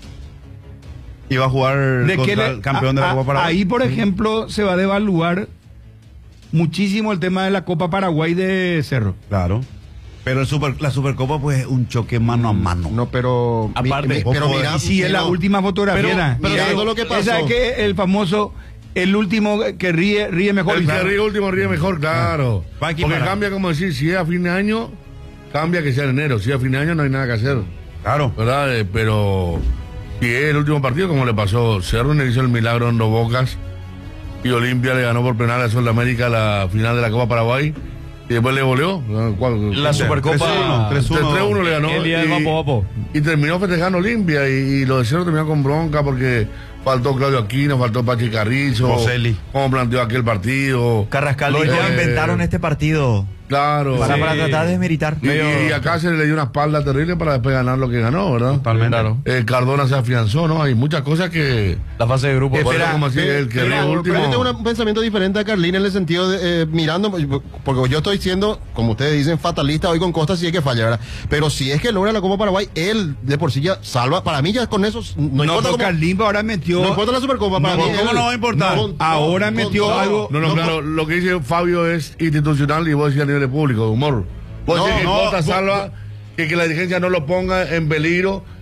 Y va a jugar contra el campeón de la Copa Paraguay. Ahí, por ejemplo, se va a devaluar muchísimo el tema de la Copa Paraguay de Cerro. Claro. Pero la Supercopa, pues, es un choque mano a mano. No, pero. Aparte, pero mira. Y si es la no. última fotografía. pero mirando lo que pasó. ¿Sabes qué? El famoso, el último que ríe mejor. El que ríe último ríe mejor, claro. Va aquí Porque para- cambia como decir, si es a fin de año, cambia que sea en enero. Si es a fin de año no hay nada que hacer. Claro. ¿Verdad? Pero si es el último partido, como le pasó, Cerro le hizo el milagro en Dos Bocas y Olimpia le ganó por penal a Sol de América la final de la Copa Paraguay y después le goleó. La Supercopa 3-1 le ganó. El día del Vapo. Y terminó festejando Olimpia y lo de Cerro terminó con bronca porque faltó Claudio Aquino, faltó Pachi Carrizo. Bocelli. Cómo planteó aquel partido. Carrascal Lo dijo, de- inventaron este partido Claro. para Sí. tratar de desmeritar. Y acá se le dio una espalda terrible para después ganar lo que ganó, ¿verdad? Totalmente. Claro. Cardona se afianzó, ¿no? Hay muchas cosas que... La fase de grupo. Por eso, Espera, como así, el que espera, ríe último... Pero yo tengo un pensamiento diferente a Carlín en el sentido de mirando, porque yo estoy siendo, como ustedes dicen, fatalista hoy con Costa, si hay que fallar, ¿verdad? Pero si es que logra la Copa Paraguay, él de por sí ya salva. Para mí ya con eso no importa pero cómo, Carlimba ahora metió. no importa la Supercopa. Para No, mí ¿cómo él- no va a importar? Ahora metió algo- No, claro, lo que dice Fabio es institucional y vos decís a nivel de público, de humor. Vos No, decís que no, Costa vos- salva, que la dirigencia no lo ponga en peligro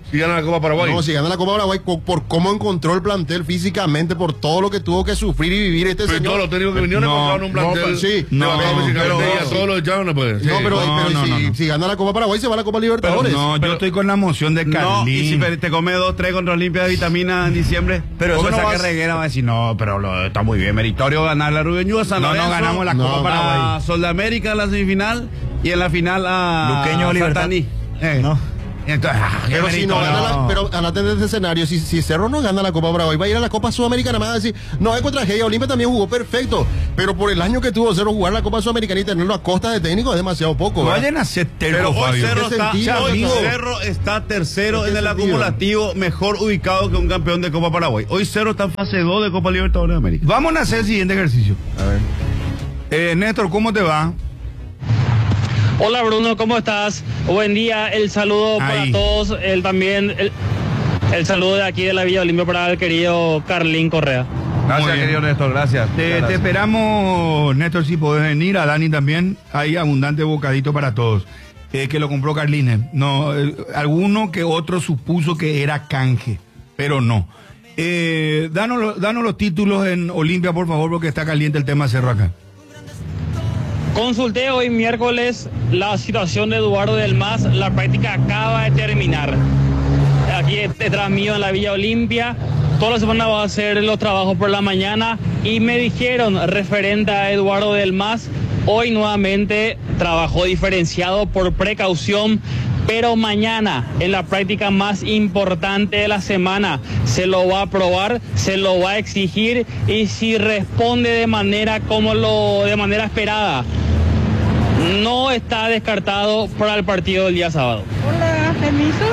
Si gana la Copa Paraguay. No, si gana la Copa Paraguay por cómo encontró el plantel físicamente, por todo lo que tuvo que sufrir y vivir este Pero señor. todos los técnicos que vinieron encontraron un plantel. Sí, a todos los echaron, pues. No, pero si gana la Copa Paraguay se va a la Copa Libertadores. No, yo estoy con la moción de Carlín. No, y si te come 2-3 contra Olimpia de vitamina en diciembre, Pero eso no saque vas- Reguera va a decir, no, pero está muy bien, meritorio ganar la Rubeñuda, San No, no Lorenzo, ganamos la Copa a Paraguay. Sol de América en la semifinal y en la final a Luqueño Libertad. Santaní. No. Entonces, qué Pero si no meritorio. gana pero andate de ese escenario, si Cerro no gana la Copa Paraguay, va a ir a la Copa Sudamericana, más a decir, no es con tragedia, Olimpia también jugó perfecto, pero por el año que tuvo Cerro jugar la Copa Sudamericana y tenerlo a costa de técnico es demasiado poco. No ¿verdad? vayan a ser terco, Pero hoy Fabio. Cerro, ¿Qué está, sentido, hoy amigo? Cerro está tercero ¿En en qué el sentido? acumulativo, mejor ubicado que un campeón de Copa Paraguay. Hoy Cerro está en fase 2 de Copa Libertadores de América. Vamos a hacer el siguiente ejercicio. A ver. Néstor, ¿cómo te va? Hola Bruno, ¿cómo estás? Buen día, el saludo Ahí. para todos, el saludo de aquí de la Villa Olimpia para el querido Carlín Correa. Muy Gracias, bien. querido Néstor, gracias. Te esperamos, Néstor, si podés venir. A Dani también. Hay abundante bocadito para todos. Que lo compró Carline. No, alguno que otro supuso que era canje, pero no. Danos los títulos en Olimpia, por favor, porque está caliente el tema Cerro acá. Consulté hoy miércoles la situación de Eduardo del Mas, la práctica acaba de terminar. Aquí detrás mío en la Villa Olimpia, toda la semana va a hacer los trabajos por la mañana y me dijeron referente a Eduardo del Mas, hoy nuevamente trabajó diferenciado por precaución, pero mañana en la práctica más importante de la semana se lo va a probar, se lo va a exigir y si responde de manera esperada, no está descartado para el partido del día sábado. Hola, permiso.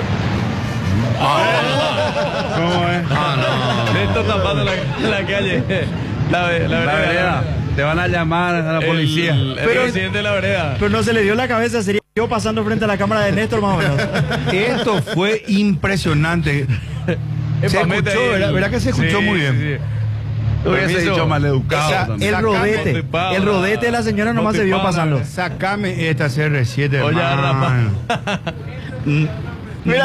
¿Cómo es? Néstor tapando la calle. La vereda. Te van a llamar a la policía. El presidente de la vereda. Pero no se le dio la cabeza, sería yo pasando frente a la cámara de Néstor más o menos. Esto fue impresionante. Se escuchó, ¿verdad que se escuchó muy bien? Hubiese Permiso. dicho maleducado. O sea, también. El rodete de la señora nomás se vio pasando. Sacame esta CR7, Oye, hermano. Mira,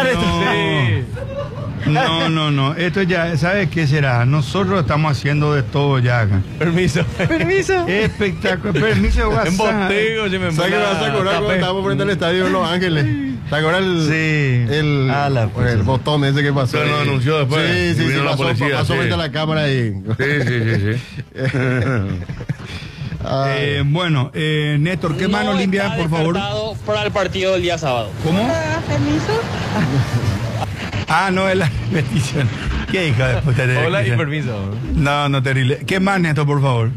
No. Esto ya, ¿sabes qué será? Nosotros estamos haciendo de todo ya acá. Permiso. Permiso. Espectacular. Permiso de En WhatsApp. Botego, se me ¿Sabes qué me vas a acordar cuando estábamos frente al estadio de Los Ángeles? ¿Te acuerdas el Ah, la pucha. el botón ese que pasó? Se lo anunció después. Sí, Y vino la pasó, policía, pasó sí. frente a la cámara y... Sí. Ay. Bueno, Néstor, ¿qué mano No limpia, está por favor? descartado para el partido del día sábado. ¿Cómo? Hola, permiso. Ah, no, es la repetición. ¿Qué hija de puta te Hola y dice? permiso. No, terrible. ¿Qué más, Néstor, por favor?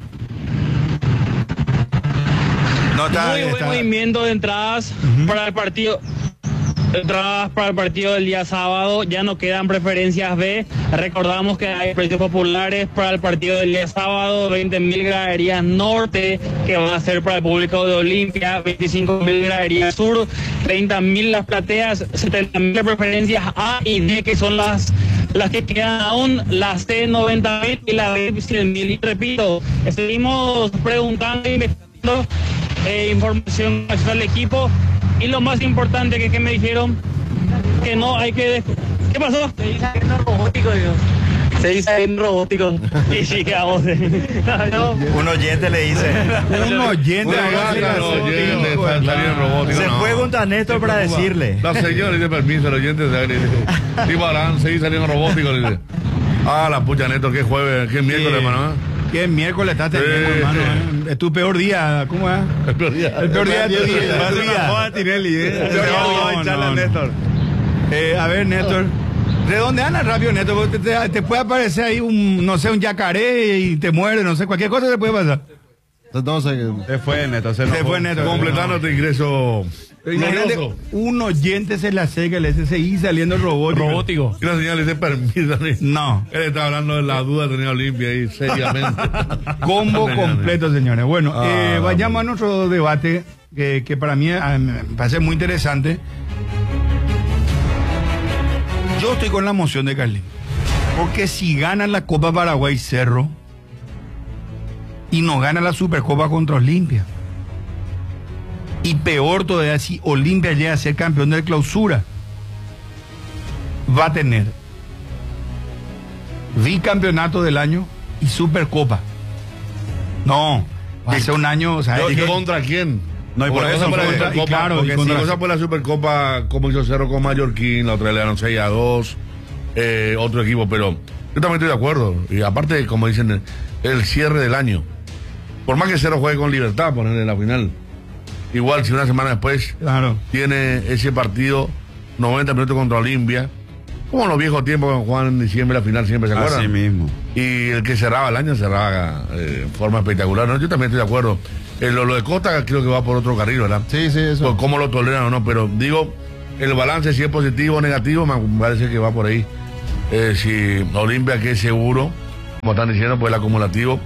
No está. Muy buen está- movimiento de entradas para el partido. Entradas para el partido del día sábado, ya no quedan preferencias B. Recordamos que hay precios populares para el partido del día sábado, 20.000 graderías norte, que van a ser para el público de Olimpia, 25.000 graderías sur, 30.000 las plateas, 70.000 preferencias A y D, que son las que quedan aún, las C 90.000 y la B 100.000. Y repito, seguimos preguntando e investigando información al equipo. Y lo más importante que me dijeron, que no hay que... ¿Qué pasó? Se dice que no es robótico, digo. Se dice que no es robótico. Y sí, que vamos. No. Un oyente le dice. Un oyente. Salieron robóticos. Se fue junto a Néstor para decirle. La señora dice permiso, el oyente le dice, sí, Barán, sí, salieron robóticos, le dice. Ah, la pucha, Néstor, qué jueves, qué miércoles, hermano. ¿Qué miércoles estás teniendo, Sí. hermano? Es tu peor día. ¿Cómo es? El peor día. El peor día de tu vida. Va a ser una joda, Tinelli, No. Néstor. A ver, Néstor. Redondeana rápido, Néstor, porque te puede aparecer ahí un yacaré y te muere, no sé, cualquier cosa te puede pasar. Entonces, Se fue, Néstor. Se fue, Néstor. Completando este ingreso. Imagínate, glorioso. un oyente se le acerca y le dice, seguí saliendo robótico. Robótico. Y la señora le dice permiso. No. Él está hablando de la duda que tenía Olimpia ahí, seriamente. Combo completo, señores. Bueno, Ah, vayamos a nuestro debate, que para mí me parece muy interesante. Yo estoy con la moción de Carlín. Porque si gana la Copa Paraguay Cerro y no gana la Supercopa contra Olimpia, y peor todavía si Olimpia llega a ser campeón de clausura, va a tener bicampeonato del año y Supercopa. No, va a ser un año, o sea, ¿Y es que- contra quién? No, y por Porque eso cosa fue- la y Supercopa, claro, porque y contra- si cosa por la Supercopa, como hizo Cerro con Mallorquín, la otra le ganó 6-2, otro equipo, pero yo también estoy de acuerdo. Y aparte, como dicen, el cierre del año. Por más que Cerro juegue con Libertad, ponerle la final. Igual, si una semana después Claro. tiene ese partido, 90 minutos contra Olimpia, como en los viejos tiempos que jugaban en diciembre la final, siempre se acuerdan. Así mismo. Y el que cerraba el año cerraba de forma espectacular, ¿no? Yo también estoy de acuerdo. Lo de Costa creo que va por otro carril, ¿verdad? Sí, sí, eso. Por cómo lo toleran o no, pero digo, el balance si es positivo o negativo, me parece que va por ahí. Si Olimpia, que es seguro, como están diciendo, pues el acumulativo,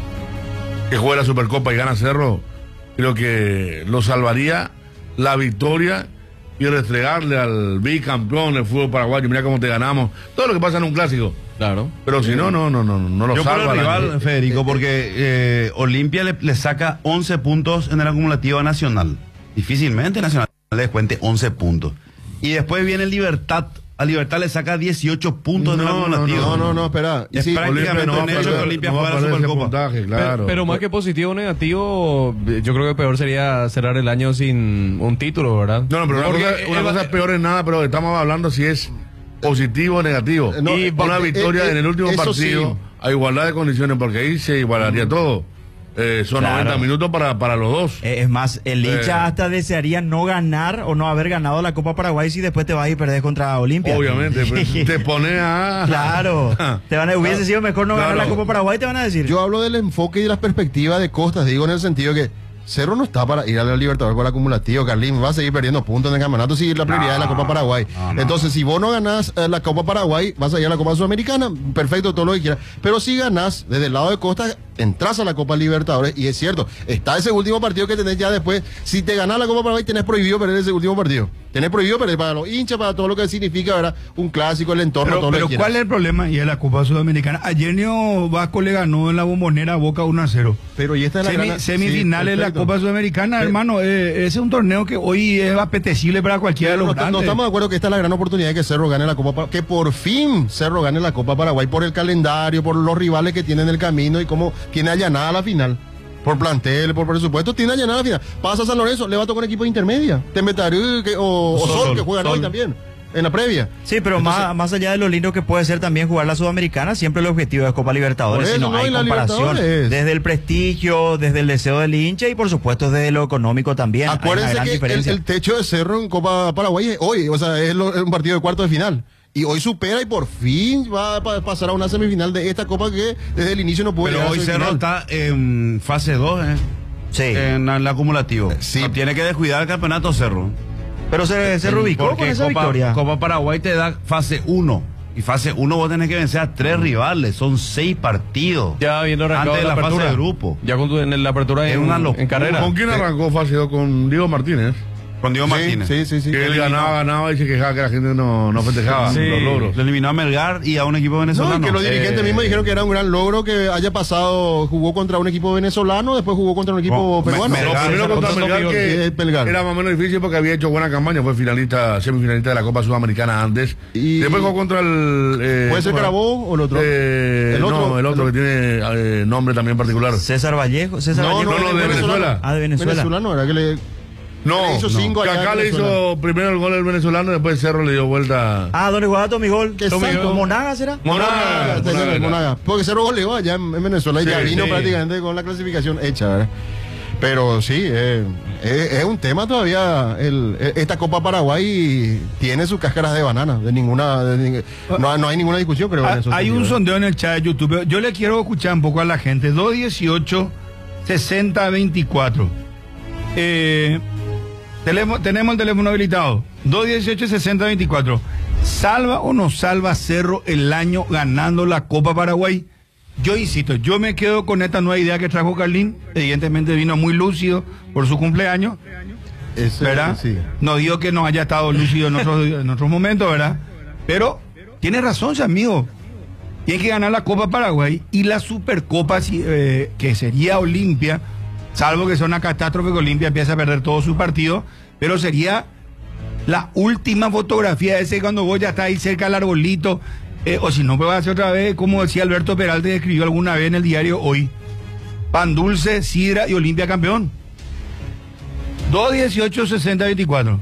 que juegue la Supercopa y gana Cerro, creo que lo salvaría la victoria y restregarle al bicampeón del fútbol paraguayo. Mira cómo te ganamos. Todo lo que pasa en un clásico. Claro. Pero si no lo Yo por salva. el la- rival, Federico, porque Olimpia le saca 11 puntos en el acumulativo a Nacional. Difícilmente Nacional le descuente 11 puntos. Y después viene Libertad. A Libertad le saca 18 puntos en el acumulativo. No, espera. Y Es sí, prácticamente Olimpia no va un a hecho que perder- Olimpia no va a juega la perder ese Supercopa. puntaje, claro. Pero más que positivo o negativo, yo creo que peor sería cerrar el año sin un título, ¿verdad? No, pero Porque, una cosa es peor en nada, pero estamos hablando si es positivo o negativo. No, Y una victoria en el último eso partido, sí. a igualdad de condiciones, porque ahí se igualaría todo. Son Claro. 90 minutos para los dos. Es más, el hincha Eh. hasta desearía no ganar o no haber ganado la Copa Paraguay si después te vas y perdés contra Olimpia. Obviamente, pues, te pone a... Claro. Hubiese sido mejor no ganar Claro. la Copa Paraguay, te van a decir. Yo hablo del enfoque y de las perspectivas de Costas, digo en el sentido que Cerro no está para ir a la Libertadores por el acumulativo, Carlín, va a seguir perdiendo puntos en el campeonato si la prioridad es la Copa Paraguay. Entonces, si vos no ganás la Copa Paraguay, vas a ir a la Copa Sudamericana, perfecto, todo lo que quieras. Pero si ganás desde el lado de Costas, entras a la Copa Libertadores, y es cierto, está ese último partido que tenés ya después. Si te ganás la Copa Paraguay, tenés prohibido perder ese último partido. Tenés prohibido perder para los hinchas, para todo lo que significa, ¿verdad? Un clásico, el entorno, todo Pero lo que ¿cuál quieras. es el problema? Y es la Copa Sudamericana. Ayer Neo Vasco le ganó en la Bombonera a Boca 1-0. Pero y esta es la gran- Semifinales sí, de la perfecto. Copa Sudamericana, hermano. Ese es un torneo que hoy es apetecible para cualquiera de Pero los no grandes. estamos de acuerdo que esta es la gran oportunidad de que Cerro gane la Copa Paraguay, que por fin Cerro gane la Copa Paraguay por el calendario, por los rivales que tiene en el camino y cómo tiene allanada la final. Por plantel, por presupuesto, tiene allanada la final. Pasa a San Lorenzo, le va a tocar un equipo intermedia. Tembetarí o Sol, que juegan hoy también, en la previa. Sí, pero más allá de lo lindo que puede ser también jugar la Sudamericana, siempre el objetivo es Copa Libertadores, Por si eso, no no, hay y la comparación. Libertadores. Desde el prestigio, desde el deseo del hincha y por supuesto desde lo económico también. Hay una Acuérdense gran que diferencia. el techo de Cerro en Copa Paraguay es hoy, o sea, es un partido de cuarto de final. Y hoy supera y por fin va a pasar a una semifinal de esta Copa que desde el inicio no puede Pero llegar a hoy semifinal. Cerro está en fase 2, Sí. en el acumulativo. Sí. No tiene que descuidar el campeonato Cerro. Pero se reubicó Porque con esa victoria. Copa Paraguay te da fase 1. Y fase 1 vos tenés que vencer a 3 rivales. Son 6 partidos. Ya habiendo arrancado Antes de la fase apertura. de grupo. Ya en la apertura Es en, una locura. en carrera. ¿Con quién arrancó fase 2? Con Diego Martínez. Con Diego Martínez. Sí. Que él ganaba y se quejaba que la gente no festejaba Sí, los logros. le eliminó a Melgar y a un equipo venezolano. No, que los dirigentes mismos dijeron que era un gran logro que haya pasado, jugó contra un equipo venezolano, después jugó contra un equipo No, peruano. Melgar, No, primero contra Melgar, que Melgar. era más o menos difícil porque había hecho buena campaña, fue semifinalista de la Copa Sudamericana antes. Y- Después jugó contra el... ¿Puede ser Carabobo o el otro? el otro que tiene nombre también particular. César Vallejo. No, de Venezuela. Ah, de Venezuela. Venezolano, era que le No, hizo 5 que allá acá en le Venezuela. hizo primero el gol el venezolano, después Cerro le dio vuelta. Ah, donde jugaba Tommy Gol. Que exacto. ¿Monaga será? Monaga. Porque Cerro goleó allá en Venezuela y Sí, ya vino sí. prácticamente con la clasificación hecha, ¿verdad? Pero sí, es un tema todavía. Esta Copa Paraguay tiene sus cáscaras de banana. No hay ninguna discusión, creo. en eso Hay un sentido, sondeo en el chat de YouTube. Yo le quiero escuchar un poco a la gente. 218-6024. Tenemos el teléfono habilitado. 218-6024. ¿Salva o no salva Cerro el año ganando la Copa Paraguay? Yo insisto, yo me quedo con esta nueva idea que trajo Carlín. Evidentemente vino muy lúcido por su cumpleaños, ¿verdad? Sí. No digo que no haya estado lúcido en otros momentos, ¿verdad? Pero tiene razón, ese amigo. Tiene que ganar la Copa Paraguay y la Supercopa, que sería Olimpia, salvo que sea una catástrofe que Olimpia empiece a perder todos sus partidos, pero sería La última fotografía ese cuando vos ya estás ahí cerca del arbolito, o si no, pues va a hacer otra vez, como decía Alberto Peralta, escribió alguna vez en el diario Hoy. Pan dulce, sidra y Olimpia campeón. 2-18-60-24.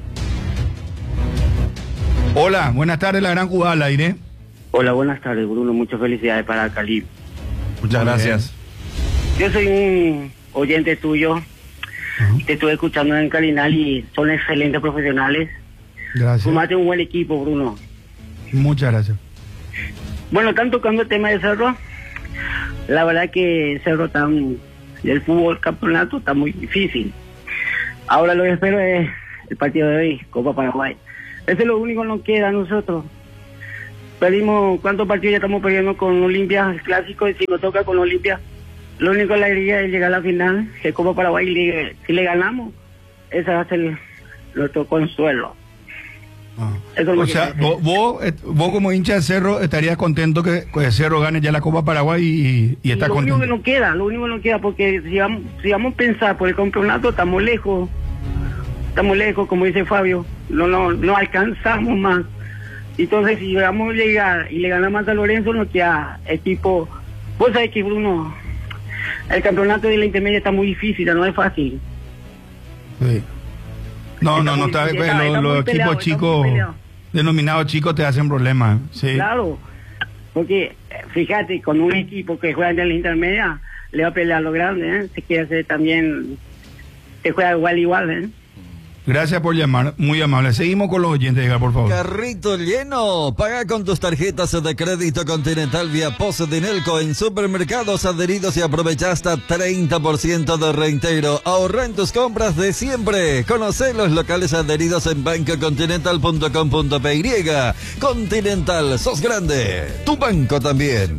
Hola, buenas tardes, la gran jugada al aire. Hola, buenas tardes, Bruno. Muchas felicidades para Cali. Muchas gracias. Yo soy un oyente tuyo. Te estuve escuchando en Calinal y son excelentes profesionales. Gracias. Formaste un buen equipo, Bruno. Muchas gracias. Bueno, están tocando el tema de Cerro. La verdad que Cerro el fútbol campeonato está muy difícil. Ahora lo que espero es el partido de hoy, Copa Paraguay. Ese es lo único que nos queda a nosotros. Perdimos, ¿cuántos partidos ya estamos perdiendo con Olimpia, el clásico? Y si nos toca con Olimpia, lo único que la alegría es llegar a la final, que Copa Paraguay, si le ganamos, ese va a ser nuestro consuelo. O sea, vos como hincha de Cerro estarías contento que Cerro gane ya la Copa Paraguay y estás contento. Lo único que nos queda, porque si vamos a pensar por el campeonato, estamos lejos, como dice Fabio, no alcanzamos más. Entonces, si vamos a llegar y le ganamos a San Lorenzo, nos queda equipo. Vos sabés que, Bruno, el campeonato de la intermedia está muy difícil, no es fácil. Sí. No está, los equipos chicos, denominados chicos, te hacen problemas. Sí. Claro, porque fíjate, con un equipo que juega en la intermedia, le va a pelear a lo grande, se quiere hacer también, que juega igual, Gracias por llamar, muy amable. Seguimos con los oyentes, por favor. Carrito lleno. Paga con tus tarjetas de crédito Continental vía Pozo Dinelco en supermercados adheridos y aprovecha hasta 30% de reintegro. Ahorra en tus compras de siempre. Conoce los locales adheridos en bancocontinental.com.py. Continental, sos grande. Tu banco también.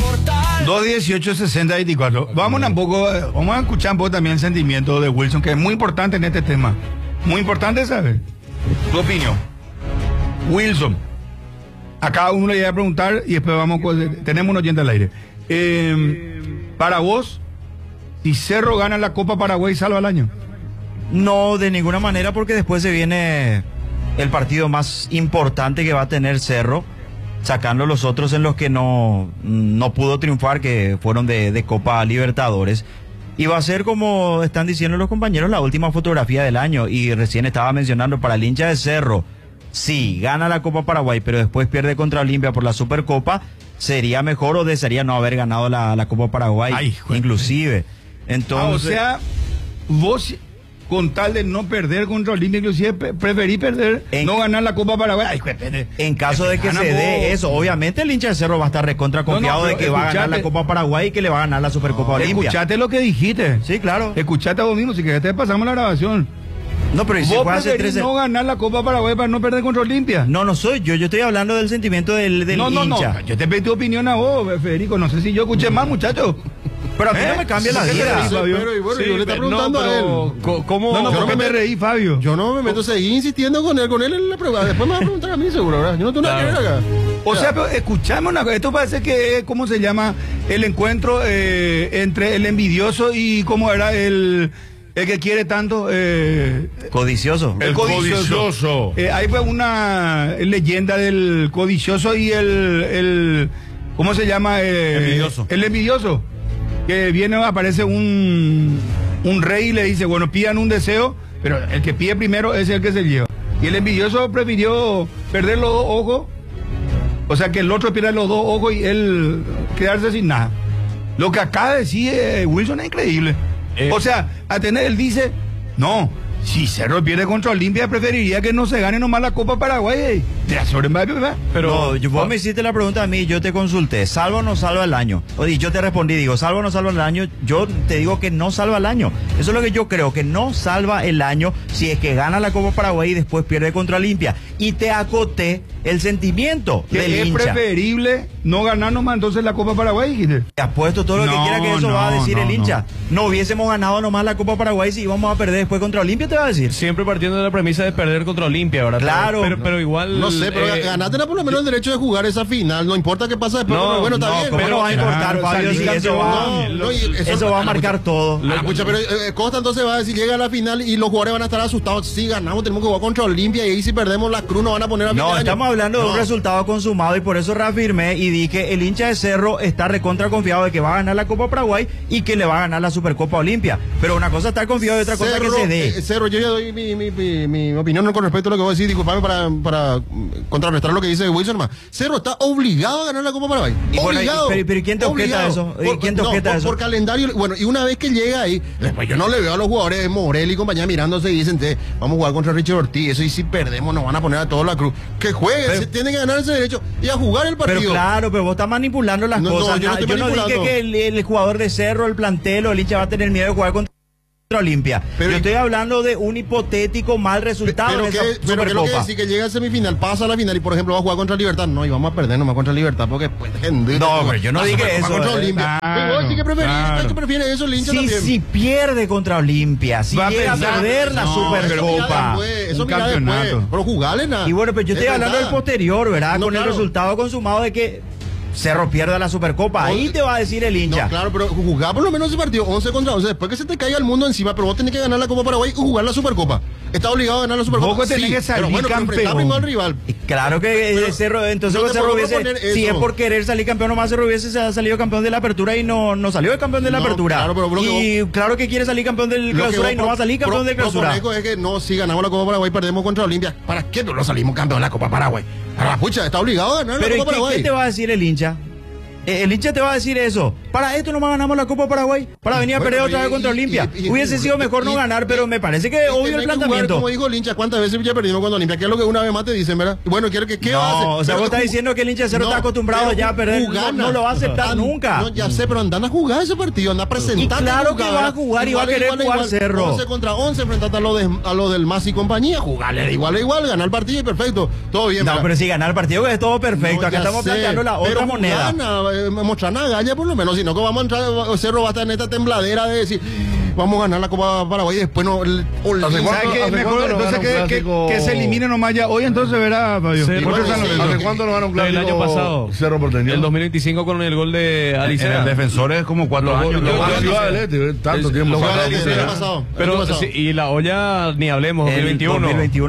2-18-60-24. Vamos a escuchar un poco también el sentimiento de Wilson, que es muy importante en este tema. Muy importante saber tu opinión. Wilson, a cada uno le voy a preguntar y después tenemos un oyente al aire. Para vos, si Cerro gana la Copa Paraguay, ¿salva el año? No, de ninguna manera, porque después se viene el partido más importante que va a tener Cerro, sacando los otros en los que no pudo triunfar, que fueron de Copa Libertadores. Y va a ser, como están diciendo los compañeros, la última fotografía del año. Y recién estaba mencionando, para el hincha de Cerro, sí, gana la Copa Paraguay, pero después pierde contra Olimpia por la Supercopa, sería mejor o desearía no haber ganado la Copa Paraguay, inclusive. Entonces, o sea, vos, con tal de no perder contra Olimpia, inclusive preferí perder, no ganar la Copa Paraguay. En caso de que se dé eso, obviamente el hincha de Cerro va a estar recontra confiado de que va a ganar la Copa Paraguay y que le va a ganar la Supercopa Olimpia. Escuchate lo que dijiste. Sí, claro. Escuchate a vos mismo, si querés te pasamos la grabación. No, pero si vos preferís no ganar la Copa Paraguay para no perder contra Olimpia. No soy yo estoy hablando del sentimiento del hincha. No, yo te pedí tu opinión a vos, Federico, no sé si yo escuché mal, muchacho. Pero a mí no me cambia la vida. Pero yo le estoy preguntando a él. ¿Cómo? No, ¿por qué me reí, Fabio? Yo no me meto, seguí insistiendo con él en la prueba. Después me va a preguntar a mí, seguro, ¿verdad? Yo no tengo nada que ver acá. O sea, pero escuchame una cosa, esto parece que, ¿cómo se llama? El encuentro entre el envidioso y, ¿cómo era? El que quiere tanto... codicioso. El codicioso. Hay pues una leyenda del codicioso y el ¿cómo se llama? Envidioso. El envidioso. Que viene, aparece un rey y le dice, bueno, pidan un deseo, pero el que pide primero es el que se lleva. Y el envidioso prefirió perder los dos ojos, o sea, que el otro pierda los dos ojos y él quedarse sin nada. Lo que acaba de decir Wilson es increíble. O sea, él dice, no, si Cerro pierde contra Olimpia, preferiría que no se gane nomás la Copa Paraguay. Pero vos me hiciste la pregunta a mí, yo te consulté, ¿salva o no salva el año? Y yo te respondí, digo, ¿salva o no salva el año? Yo te digo que no salva el año. Eso es lo que yo creo, que no salva el año si es que gana la Copa Paraguay y después pierde contra Olimpia. Y te acoté el sentimiento del hincha. Es preferible no ganar nomás entonces la Copa Paraguay. Te apuesto todo lo que quiera que eso va a decir el hincha. No hubiésemos ganado nomás la Copa Paraguay si íbamos a perder después contra Olimpia, te va a decir. Siempre partiendo de la premisa de perder contra Olimpia, ¿verdad? Claro. Pero igual... No sé, pero ganátela por lo menos el derecho de jugar esa final. No importa qué pasa después. No, bueno, está No, bien. ¿cómo pero no va a importar, Fabio? Si eso va a marcar todo. Escucha, pero Costa entonces va a decir, llega a la final y los jugadores van a estar asustados. Si ganamos, tenemos que jugar contra Olimpia y ahí si perdemos la cruz nos van a poner a No, final de estamos año. hablando de un No. resultado consumado y por eso reafirmé y dije el hincha de Cerro está recontra confiado de que va a ganar la Copa Paraguay y que le va a ganar la Supercopa Olimpia. Pero una cosa es estar confiado y otra cosa Cerro, que se dé. Cerro, yo ya doy mi opinión con respecto a lo que voy a decir. Disculpame para contrarrestar lo que dice Wilson. Más. Cerro está obligado a ganar la Copa Paraguay. Y bueno, Obligado. pero ¿quién te objeta eso? ¿Quién te objeta eso? Por calendario. Bueno, y una vez que llega ahí, después yo no le veo a los jugadores de Morel y compañía mirándose y dicen, vamos a jugar contra Richard Ortiz. Eso y si perdemos nos van a poner a todos la cruz. Que jueguen, se tienen que ganar ese derecho y a jugar el partido. Pero claro, pero vos estás manipulando las No, cosas. yo no estoy Yo no dije manipulando. que el jugador de Cerro, el plantel o el hincha va a tener miedo de jugar contra Olimpia. Pero- yo estoy hablando de un hipotético mal resultado Pero en que, esa pero que lo que Supercopa. decir que llega a semifinal, pasa a la final y por ejemplo va a jugar contra Libertad. No, y vamos a perder nomás contra Libertad porque pues gente. No, pero yo no la dije Supercopa eso, Contra Olimpia. claro, Pero vos sí que preferís, claro. ¿qué prefiere eso el hincha Sí, también? si pierde contra Olimpia, si Va a llega a pensar- perder la No, Eso mira Supercopa. después, eso Un mira campeonato. después. Pero jugarle nada. Y bueno, pero yo estoy Es hablando verdad. del posterior, ¿verdad? No, Con claro. el resultado consumado de que Cerro pierda la Supercopa. Ahí te va a decir el hincha. No, claro, pero jugar por lo menos ese partido 11 contra 11, después que se te caiga el mundo encima, pero vos tenés que ganar la Copa Paraguay y jugar la Supercopa. Estás obligado a ganar la Supercopa. Vos tenés que salir pero bueno, pero enfrentá campeón. primero al rival. Y claro que Pero Cerro, entonces no te Cerro puedo hubiese, proponer si eso. es por querer salir campeón, nomás Cerro hubiese salido campeón de la apertura y no salió el campeón de la No, apertura. claro, pero lo que y claro que quiere salir campeón del Lo que clausura vos y no va a salir campeón del clausura. proponés es que no, si ganamos la Copa Paraguay perdemos contra Olimpia. ¿Para qué no lo salimos campeón de la Copa Paraguay? Para la pucha, está obligado a ganar Pero la ¿y Copa Paraguay. qué te va a decir el hincha? El hincha te va a decir eso. Para esto nomás ganamos la Copa Paraguay. Para venir a Bueno, perder otra vez y- contra y- Olimpia. y- Hubiese sido mejor no ganar, pero me parece que Y obvio tenés el que jugar, planteamiento. como dijo el hincha, ¿cuántas veces ya perdimos contra Olimpia? Que es lo que una vez más te dicen, ¿verdad? Bueno, quiero que ¿qué va a hacer? No, o sea, Pero vos estás ju- diciendo que el hincha de Cerro No, está acostumbrado pero ya a perder. jugana. No lo va a aceptar nunca. No, ya sé, pero andan a jugar ese partido, anda a presentar. Y claro que va a jugar y va a querer jugar Cerro. 11 contra 11, enfrentate a lo del Mas y compañía, jugarle de igual a igual, ganar el partido y perfecto. Todo bien, No, ¿verdad? pero si ganar el partido es todo perfecto. No, Acá ya estamos sé, planteando la pero otra moneda. mostrar una galla por lo menos, si no que vamos a entrar, Cerro va a estar en esta tembladera de decir, vamos a ganar la Copa Paraguay y después no... ¿Hace cuánto- ¿Sabes qué? hace Mejor cuánto no entonces gana un clásico? que se elimine nomás ya. Hoy entonces verá, Fabio. Sí, Otro bueno, San sí. Lorenzo. ¿Hace cuánto no gana un clásico? El año pasado. Cerro Porteño. El 2025 con el gol de En Alicea. el defensor es como 4 años. yo- ¿no? yo- Ah, Ciudad del Este, tanto tiempo. Lo Lo gana gana Alicea. el año pasado. Pero sí, y la olla ni hablemos, El 2021.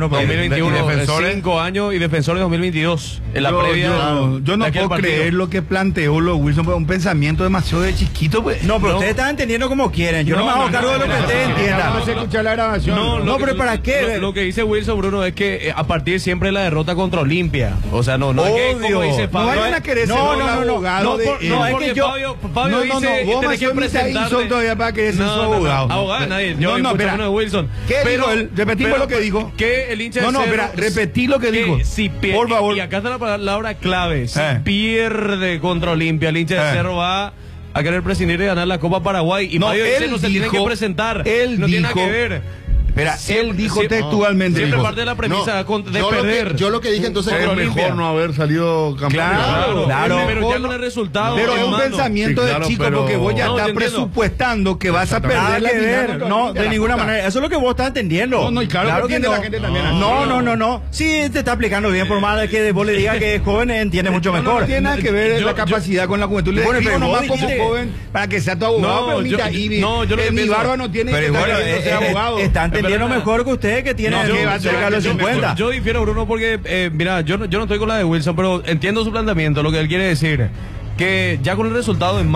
2021, y defensores. 5 años y defensores 2022. En la Yo previa. no de aquel puedo partido. creer lo que planteó los Wilson, pues, un pensamiento demasiado de chiquito, pues. No, pero ustedes están entendiendo como quieren. Yo no, me hago cargo de lo que ustedes entiendan. Vamos a escuchar la grabación. No, pero ¿para qué? Lo que dice Wilson Bruno es que a partir siempre de la derrota contra Olimpia. O sea, no es que como dice No Fabio. vayan a querer ser No, un no, no, no. abogado No, de por- él. no, es porque que yo- Fabio No, dice vos tenés que Macio Mita presentarte. Inson todavía para querer ser su abogado. Abogado, nadie. Yo No, escucho espera. uno de Wilson. ¿Qué dijo él? Repetimos lo que dijo. Que el hincha de No, Cerro- espera, repetí lo que dijo. Si pierde, Por favor. y acá está la palabra clave. Si Eh. pierde contra Olimpia, el hincha de Eh. Cerro va a querer prescindir de ganar la Copa Paraguay. Y No, Fabio dice él no se tiene dijo- que presentar. él no tiene nada dijo- que ver. Espera, él dijo siempre- textualmente. Siempre dijo, parte de la premisa de yo perder. yo lo que dije entonces... Es Contra mejor Olimpia. no haber salido campeón. Claro, Claro, es pero mejor ya no- con el resultado. Pero es un hermano. pensamiento Sí, de claro, chico pero- porque vos ya No, yo estás entiendo. presupuestando que vas a perder Nada la que final ver, contra no, Olimpia, de la ninguna puta. manera. Eso es lo que vos estás entendiendo. No, y claro que entiende no. la gente también. No. Sí, te está explicando bien, por más de que vos le digas que es joven, entiende mucho No, mejor. no tiene nada que ver Yo- la capacidad con la juventud. Le Bueno, digo pero nomás vos como dijiste- joven para que sea tu abogado. No, pero yo- mira, Ibi, no, yo lo que mi pienso- barba no tiene Pero que bueno, ser abogado. está entendiendo Pero- mejor que usted que tiene No, que yo- va cerca de los yo- 50. Yo difiero, Bruno, porque, mira, yo no estoy con la de Wilson, pero entiendo su planteamiento, lo que él quiere decir. Que ya con el resultado en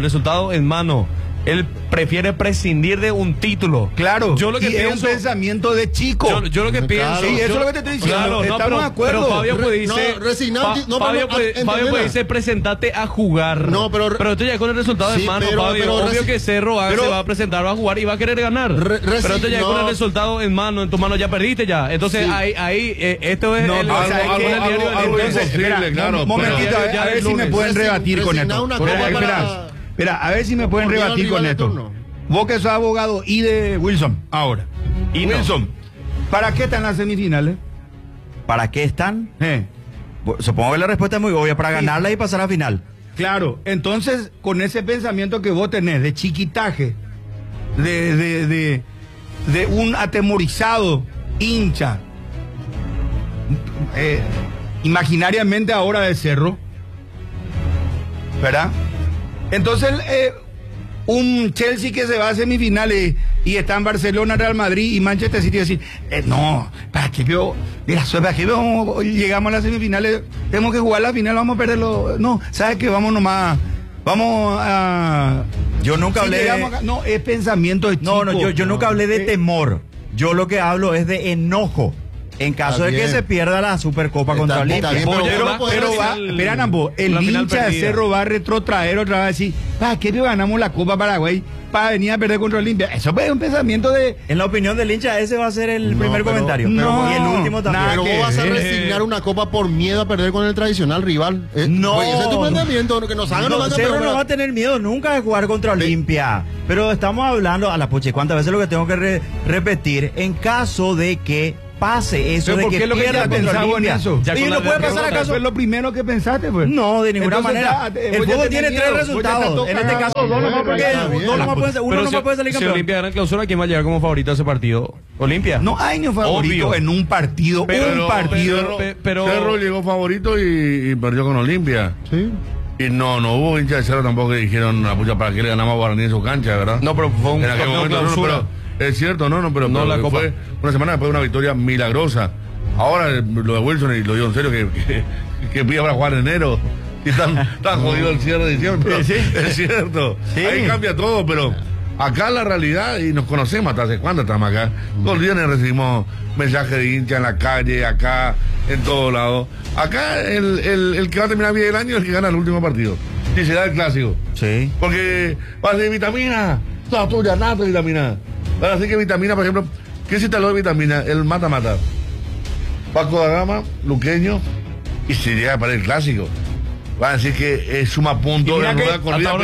mano, él prefiere prescindir de un título. Claro, Yo lo que y es pienso. un pensamiento de chico. Yo lo que pienso. Sí, eso yo- es lo que te estoy diciendo. Claro, no, Estamos pero, de acuerdo. Pero Fabio puede dice. No, resignado, no, pero Fabio no, puede entendela. dice, presentate a jugar. No, pero- esto ya con el resultado Sí, en mano, pero- Fabio. pero Obvio resi- que Cerro pero- se va a presentar, va a jugar y va a querer ganar. Pero esto ya con el resultado en mano, en tu mano ya perdiste ya. Entonces, Sí. ahí, esto es No, el. o sea, algo es que- del diario del algo lunes. imposible, espera, claro, un momentito, pero- a ver si me lunes. pueden rebatir con Resignar esto. una Espera, copa espera, espera, a ver si me pueden Por Dios, rebatir con rival de esto. turno. Vos que sos abogado y de Wilson, ahora. Y no. Wilson, ¿para qué están las semifinales? ¿Para qué están? Supongo que la respuesta es muy obvia, para ganarla y pasar a final. Claro, entonces con ese pensamiento que vos tenés de chiquitaje, de un atemorizado hincha, imaginariamente ahora de Cerro, ¿verdad? Entonces, un Chelsea que se va a semifinales y está en Barcelona, Real Madrid y Manchester City, decir, no, ¿para qué veo? Mira, ¿para qué veo? Llegamos a las semifinales, tenemos que jugar la final, vamos a perderlo. No, ¿sabes qué? Vamos nomás, vamos a... Yo nunca hablé de... No, es pensamiento de chico. No, yo nunca hablé de temor. Yo lo que hablo es de enojo. En caso de que se pierda la Supercopa contra Olimpia. Pero va, esperan ambos. El hincha de Cerro va a retrotraer otra vez y ¿para qué ganamos la Copa Paraguay? Para venir a perder contra Olimpia. Eso es un pensamiento de... En la opinión del hincha, ese va a ser el primer comentario. Y el último también. Pero vos vas a resignar una copa por miedo a perder con el tradicional rival. No. Pues ese es tu planteamiento. Que nos hagan Cerro no va a tener miedo nunca de jugar contra Olimpia. Pero estamos hablando, a la poche, ¿cuántas veces lo que tengo que repetir? En caso de que pase eso de que pierda contra Olimpia. ¿Y no puede pasar acaso? ¿Fue lo primero que pensaste? Pues? No, de ninguna manera. El fútbol tiene 3 resultados. En este caso, 2 nomás porque uno no puede salir campeón. Si Olimpia gana en clausura, ¿quién va a llegar como favorito a ese partido? Olimpia. No hay ni favorito. Obvio. En un partido. Pero Cerro llegó favorito y perdió con Olimpia. Sí. Y no hubo hinchas de Cerro tampoco que dijeron, pucha, ¿para qué le ganamos a Guaraní en su cancha, verdad? No, pero fue un torneo clausura. Es cierto, pero no la Copa. Fue una semana después de una victoria milagrosa. Ahora lo de Wilson, y lo digo en serio, que pide para jugar en enero. Y tan jodido el cierre de diciembre. Pero sí. Es cierto. Sí. Ahí cambia todo, pero acá la realidad, y nos conocemos hasta hace cuánto estamos acá. Todos los días recibimos mensajes de hincha en la calle, acá, en todos lados. Acá el que va a terminar bien el año es el que gana el último partido. Y será el clásico. Sí. Porque va a ser vitamina. Toda tuya, nada de vitamina. Ahora sí que vitamina, por ejemplo, ¿qué se instaló de vitamina? El mata-mata. Paco da Gama, Luqueño, y se llega para el clásico. Van a decir que suma puntos de la corrida,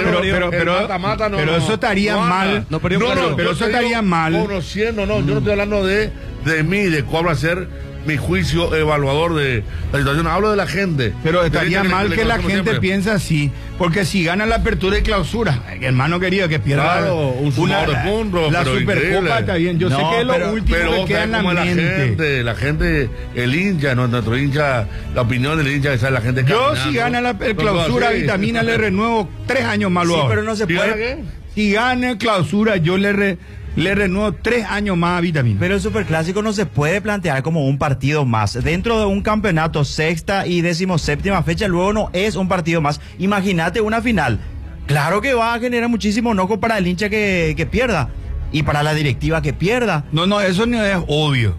pero eso estaría mal. Pero eso estaría mal. Conociendo, yo no estoy hablando de mí, de cuál va a ser mi juicio evaluador de la situación. Hablo de la gente. Pero estaría mal que la gente siempre piense así, porque si gana la apertura y clausura, hermano querido, que pierda un sumador de puntos, la Supercopa está bien. Yo sé que es lo último que queda en la mente. La gente, el hincha, nuestro hincha, la opinión del hincha, esa es la gente que yo si gana la clausura, vitamina, le renuevo 3 años más. Sí, pero no se puede. Si gana clausura, yo le renuevo 3 años más a vitamina. Pero el Superclásico no se puede plantear como un partido más. Dentro de un campeonato, 6ª y 17ª fecha, luego no es un partido más. Imagínate una final. Claro que va a generar muchísimo enojo para el hincha que pierda. Y para la directiva que pierda. No, eso no es obvio.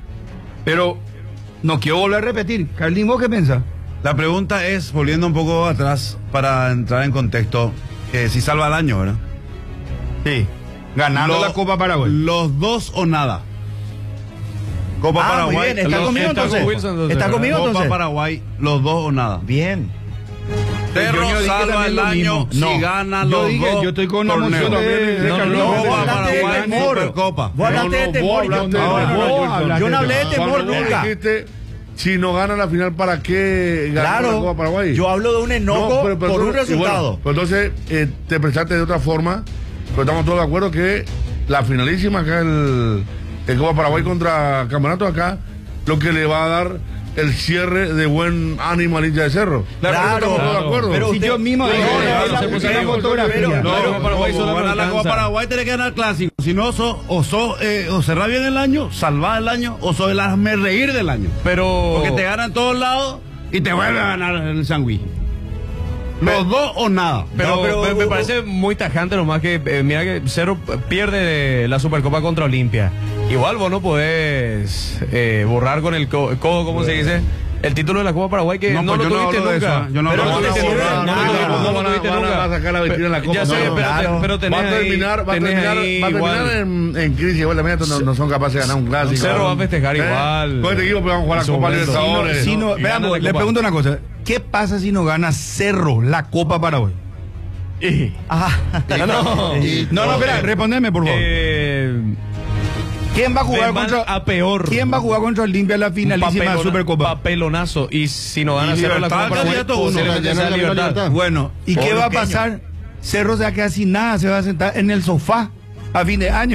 Pero no quiero volver a repetir. Carlín, ¿vos qué pensás? La pregunta es, volviendo un poco atrás, para entrar en contexto, si salva el año, ¿verdad? Sí. Ganando la Copa Paraguay. Los 2 o nada. Copa Paraguay. Muy bien. ¿Está conmigo entonces? ¿Está conmigo entonces? Copa Paraguay, los 2 o nada. Bien. Cerro salva el año si gana los 2. Yo estoy con la moción de Copa Paraguay, Supercopa. Vos hablaste de temor. Yo no hablé de temor nunca. Si no gana la final, ¿para qué ganar la Copa Paraguay? Yo hablo de un enojo por un resultado. Bueno, pues entonces, te prestaste de otra forma, pero estamos todos de acuerdo que la finalísima acá, el Copa Paraguay contra Campeonato acá, lo que le va a dar el cierre de buen ánimo al hincha de Cerro. Claro, de acuerdo. Pero si yo mismo la fotografía. La Copa Paraguay tiene que ganar clásico. Si no, o cerrar bien el año, salvar el año, o sos el hazme reír del año. Pero porque te ganan todos lados y te vuelve a ganar el Sangüí. Los 2 o nada. Pero me parece muy tajante nomás que mira que Cerro pierde la Supercopa contra Olimpia. Igual vos no podés borrar con el codo, ¿cómo se dice? El título de la Copa Paraguay que no lo tuviste nunca. Yo no lo tuviste nunca. No van a sacar la vitrina en la Copa. Ya sé, pero tenés va a terminar en crisis. Igual también no son capaces de ganar un clásico. Cerro va a festejar igual. Con este equipo vamos a jugar la Copa Libertadores. Veamos, le pregunto una cosa. ¿Qué pasa si no gana Cerro la Copa Paraguay? No, espera, respondeme por favor. ¿Quién va a jugar contra Olimpia en la finalísima Supercopa? Papelonazo. Y si no gana Cerro la Copa Paraguay, bueno, ¿y qué va a pasar? Cerro se va a quedar sin nada, se va a sentar en el sofá a fin de año.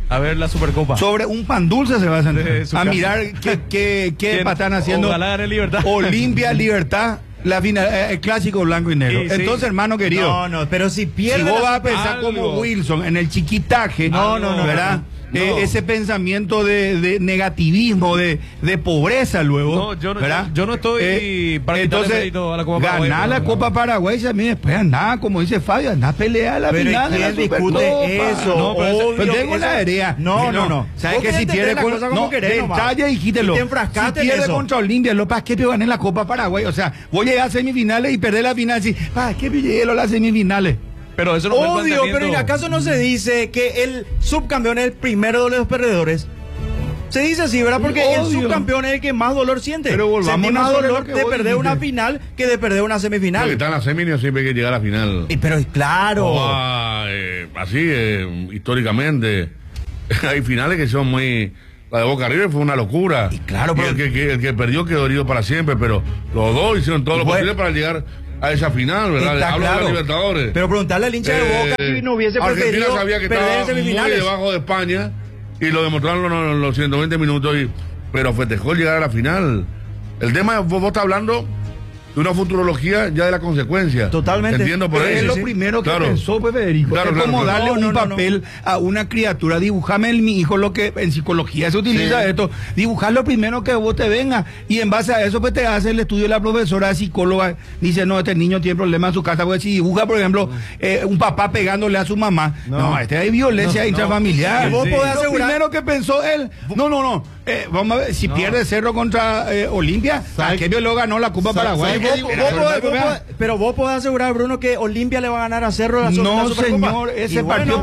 A ver la Supercopa. Sobre un pan dulce se va a sentar De su a casa. mirar qué están haciendo. Ojalá gane Libertad. Olimpia, Libertad, la final, el clásico blanco y negro. Sí, sí. Entonces, hermano querido, No, no, pero si si pierde vos la- vas a pensar algo. como Wilson en el chiquitaje, No, ¿verdad? no. Ese pensamiento de negativismo, de pobreza luego. No, yo no- ¿verdad? yo no estoy para quitarle entonces, mérito a la Copa Paraguay, ganar la pero- Copa Paraguay también después andá, como dice Fabio, andá a pelear la Pero final de la ¿quién discute Supercopa. eso? No, pero, Obvio, pero tengo eso- la idea. No. ¿Sabes Vos que querés si entender pierde la con cosa como no, querés nomás. detalle, dijítelo. Y te enfrascaste Si en pierde eso. contra Olimpia, López, ¿qué peor gané la Copa Paraguay? O sea, voy a llegar a semifinales y perder la final así, ¿qué llegué a las semifinales? Pero eso no fue el Obvio, planteamiento. pero ¿y acaso no se dice que el subcampeón es el primero de los perdedores? Se dice así, ¿verdad? Porque el Obvio. subcampeón es el que más dolor siente. Pero volvamos Sentí más sobre dolor lo que de vos perder una dijiste. final que de perder una Porque semifinal. está en la semi, no siempre hay que llegar a la final. Pero claro. Así, históricamente, hay finales que son muy... La de Boca River fue una locura. Y claro, pero- el que perdió quedó herido para siempre, pero los dos hicieron todo lo Bueno. posible para llegar a esa final, ¿verdad? Está Hablo claro. de la Libertadores. Pero preguntarle al hincha de Boca si no hubiese Argentina preferido sabía que perder en estaba muy semifinales. debajo de España y lo demostraron los 120 minutos, pero festejó llegar a la final. El tema, vos estás hablando de una futurología ya de la consecuencia. Totalmente. Entiendo por Pero ahí. es lo sí. primero que Claro. pensó, pues, Federico. Claro, es claro, como claro. darle No, un no, papel a una criatura. Dibujame mi hijo, lo que en psicología se utiliza Sí. esto. Dibujar lo primero que vos te venga. Y en base a eso, pues te hace el estudio la profesora psicóloga. Dice, no, este niño tiene problemas en su casa. Porque si dibuja, por ejemplo, un papá pegándole a su mamá. No, este hay violencia intrafamiliar. Y vos podés Lo asegurar- primero que pensó él. No. Vamos a ver, si pierde Cerro contra Olimpia, ¿a qué lo ganó la Copa ¿Sabe- Paraguay? sabe qué digo? Pero vos podés asegurar, Bruno, que Olimpia le va a ganar a Cerro la No, Supercopa. señor, ese Y bueno, partido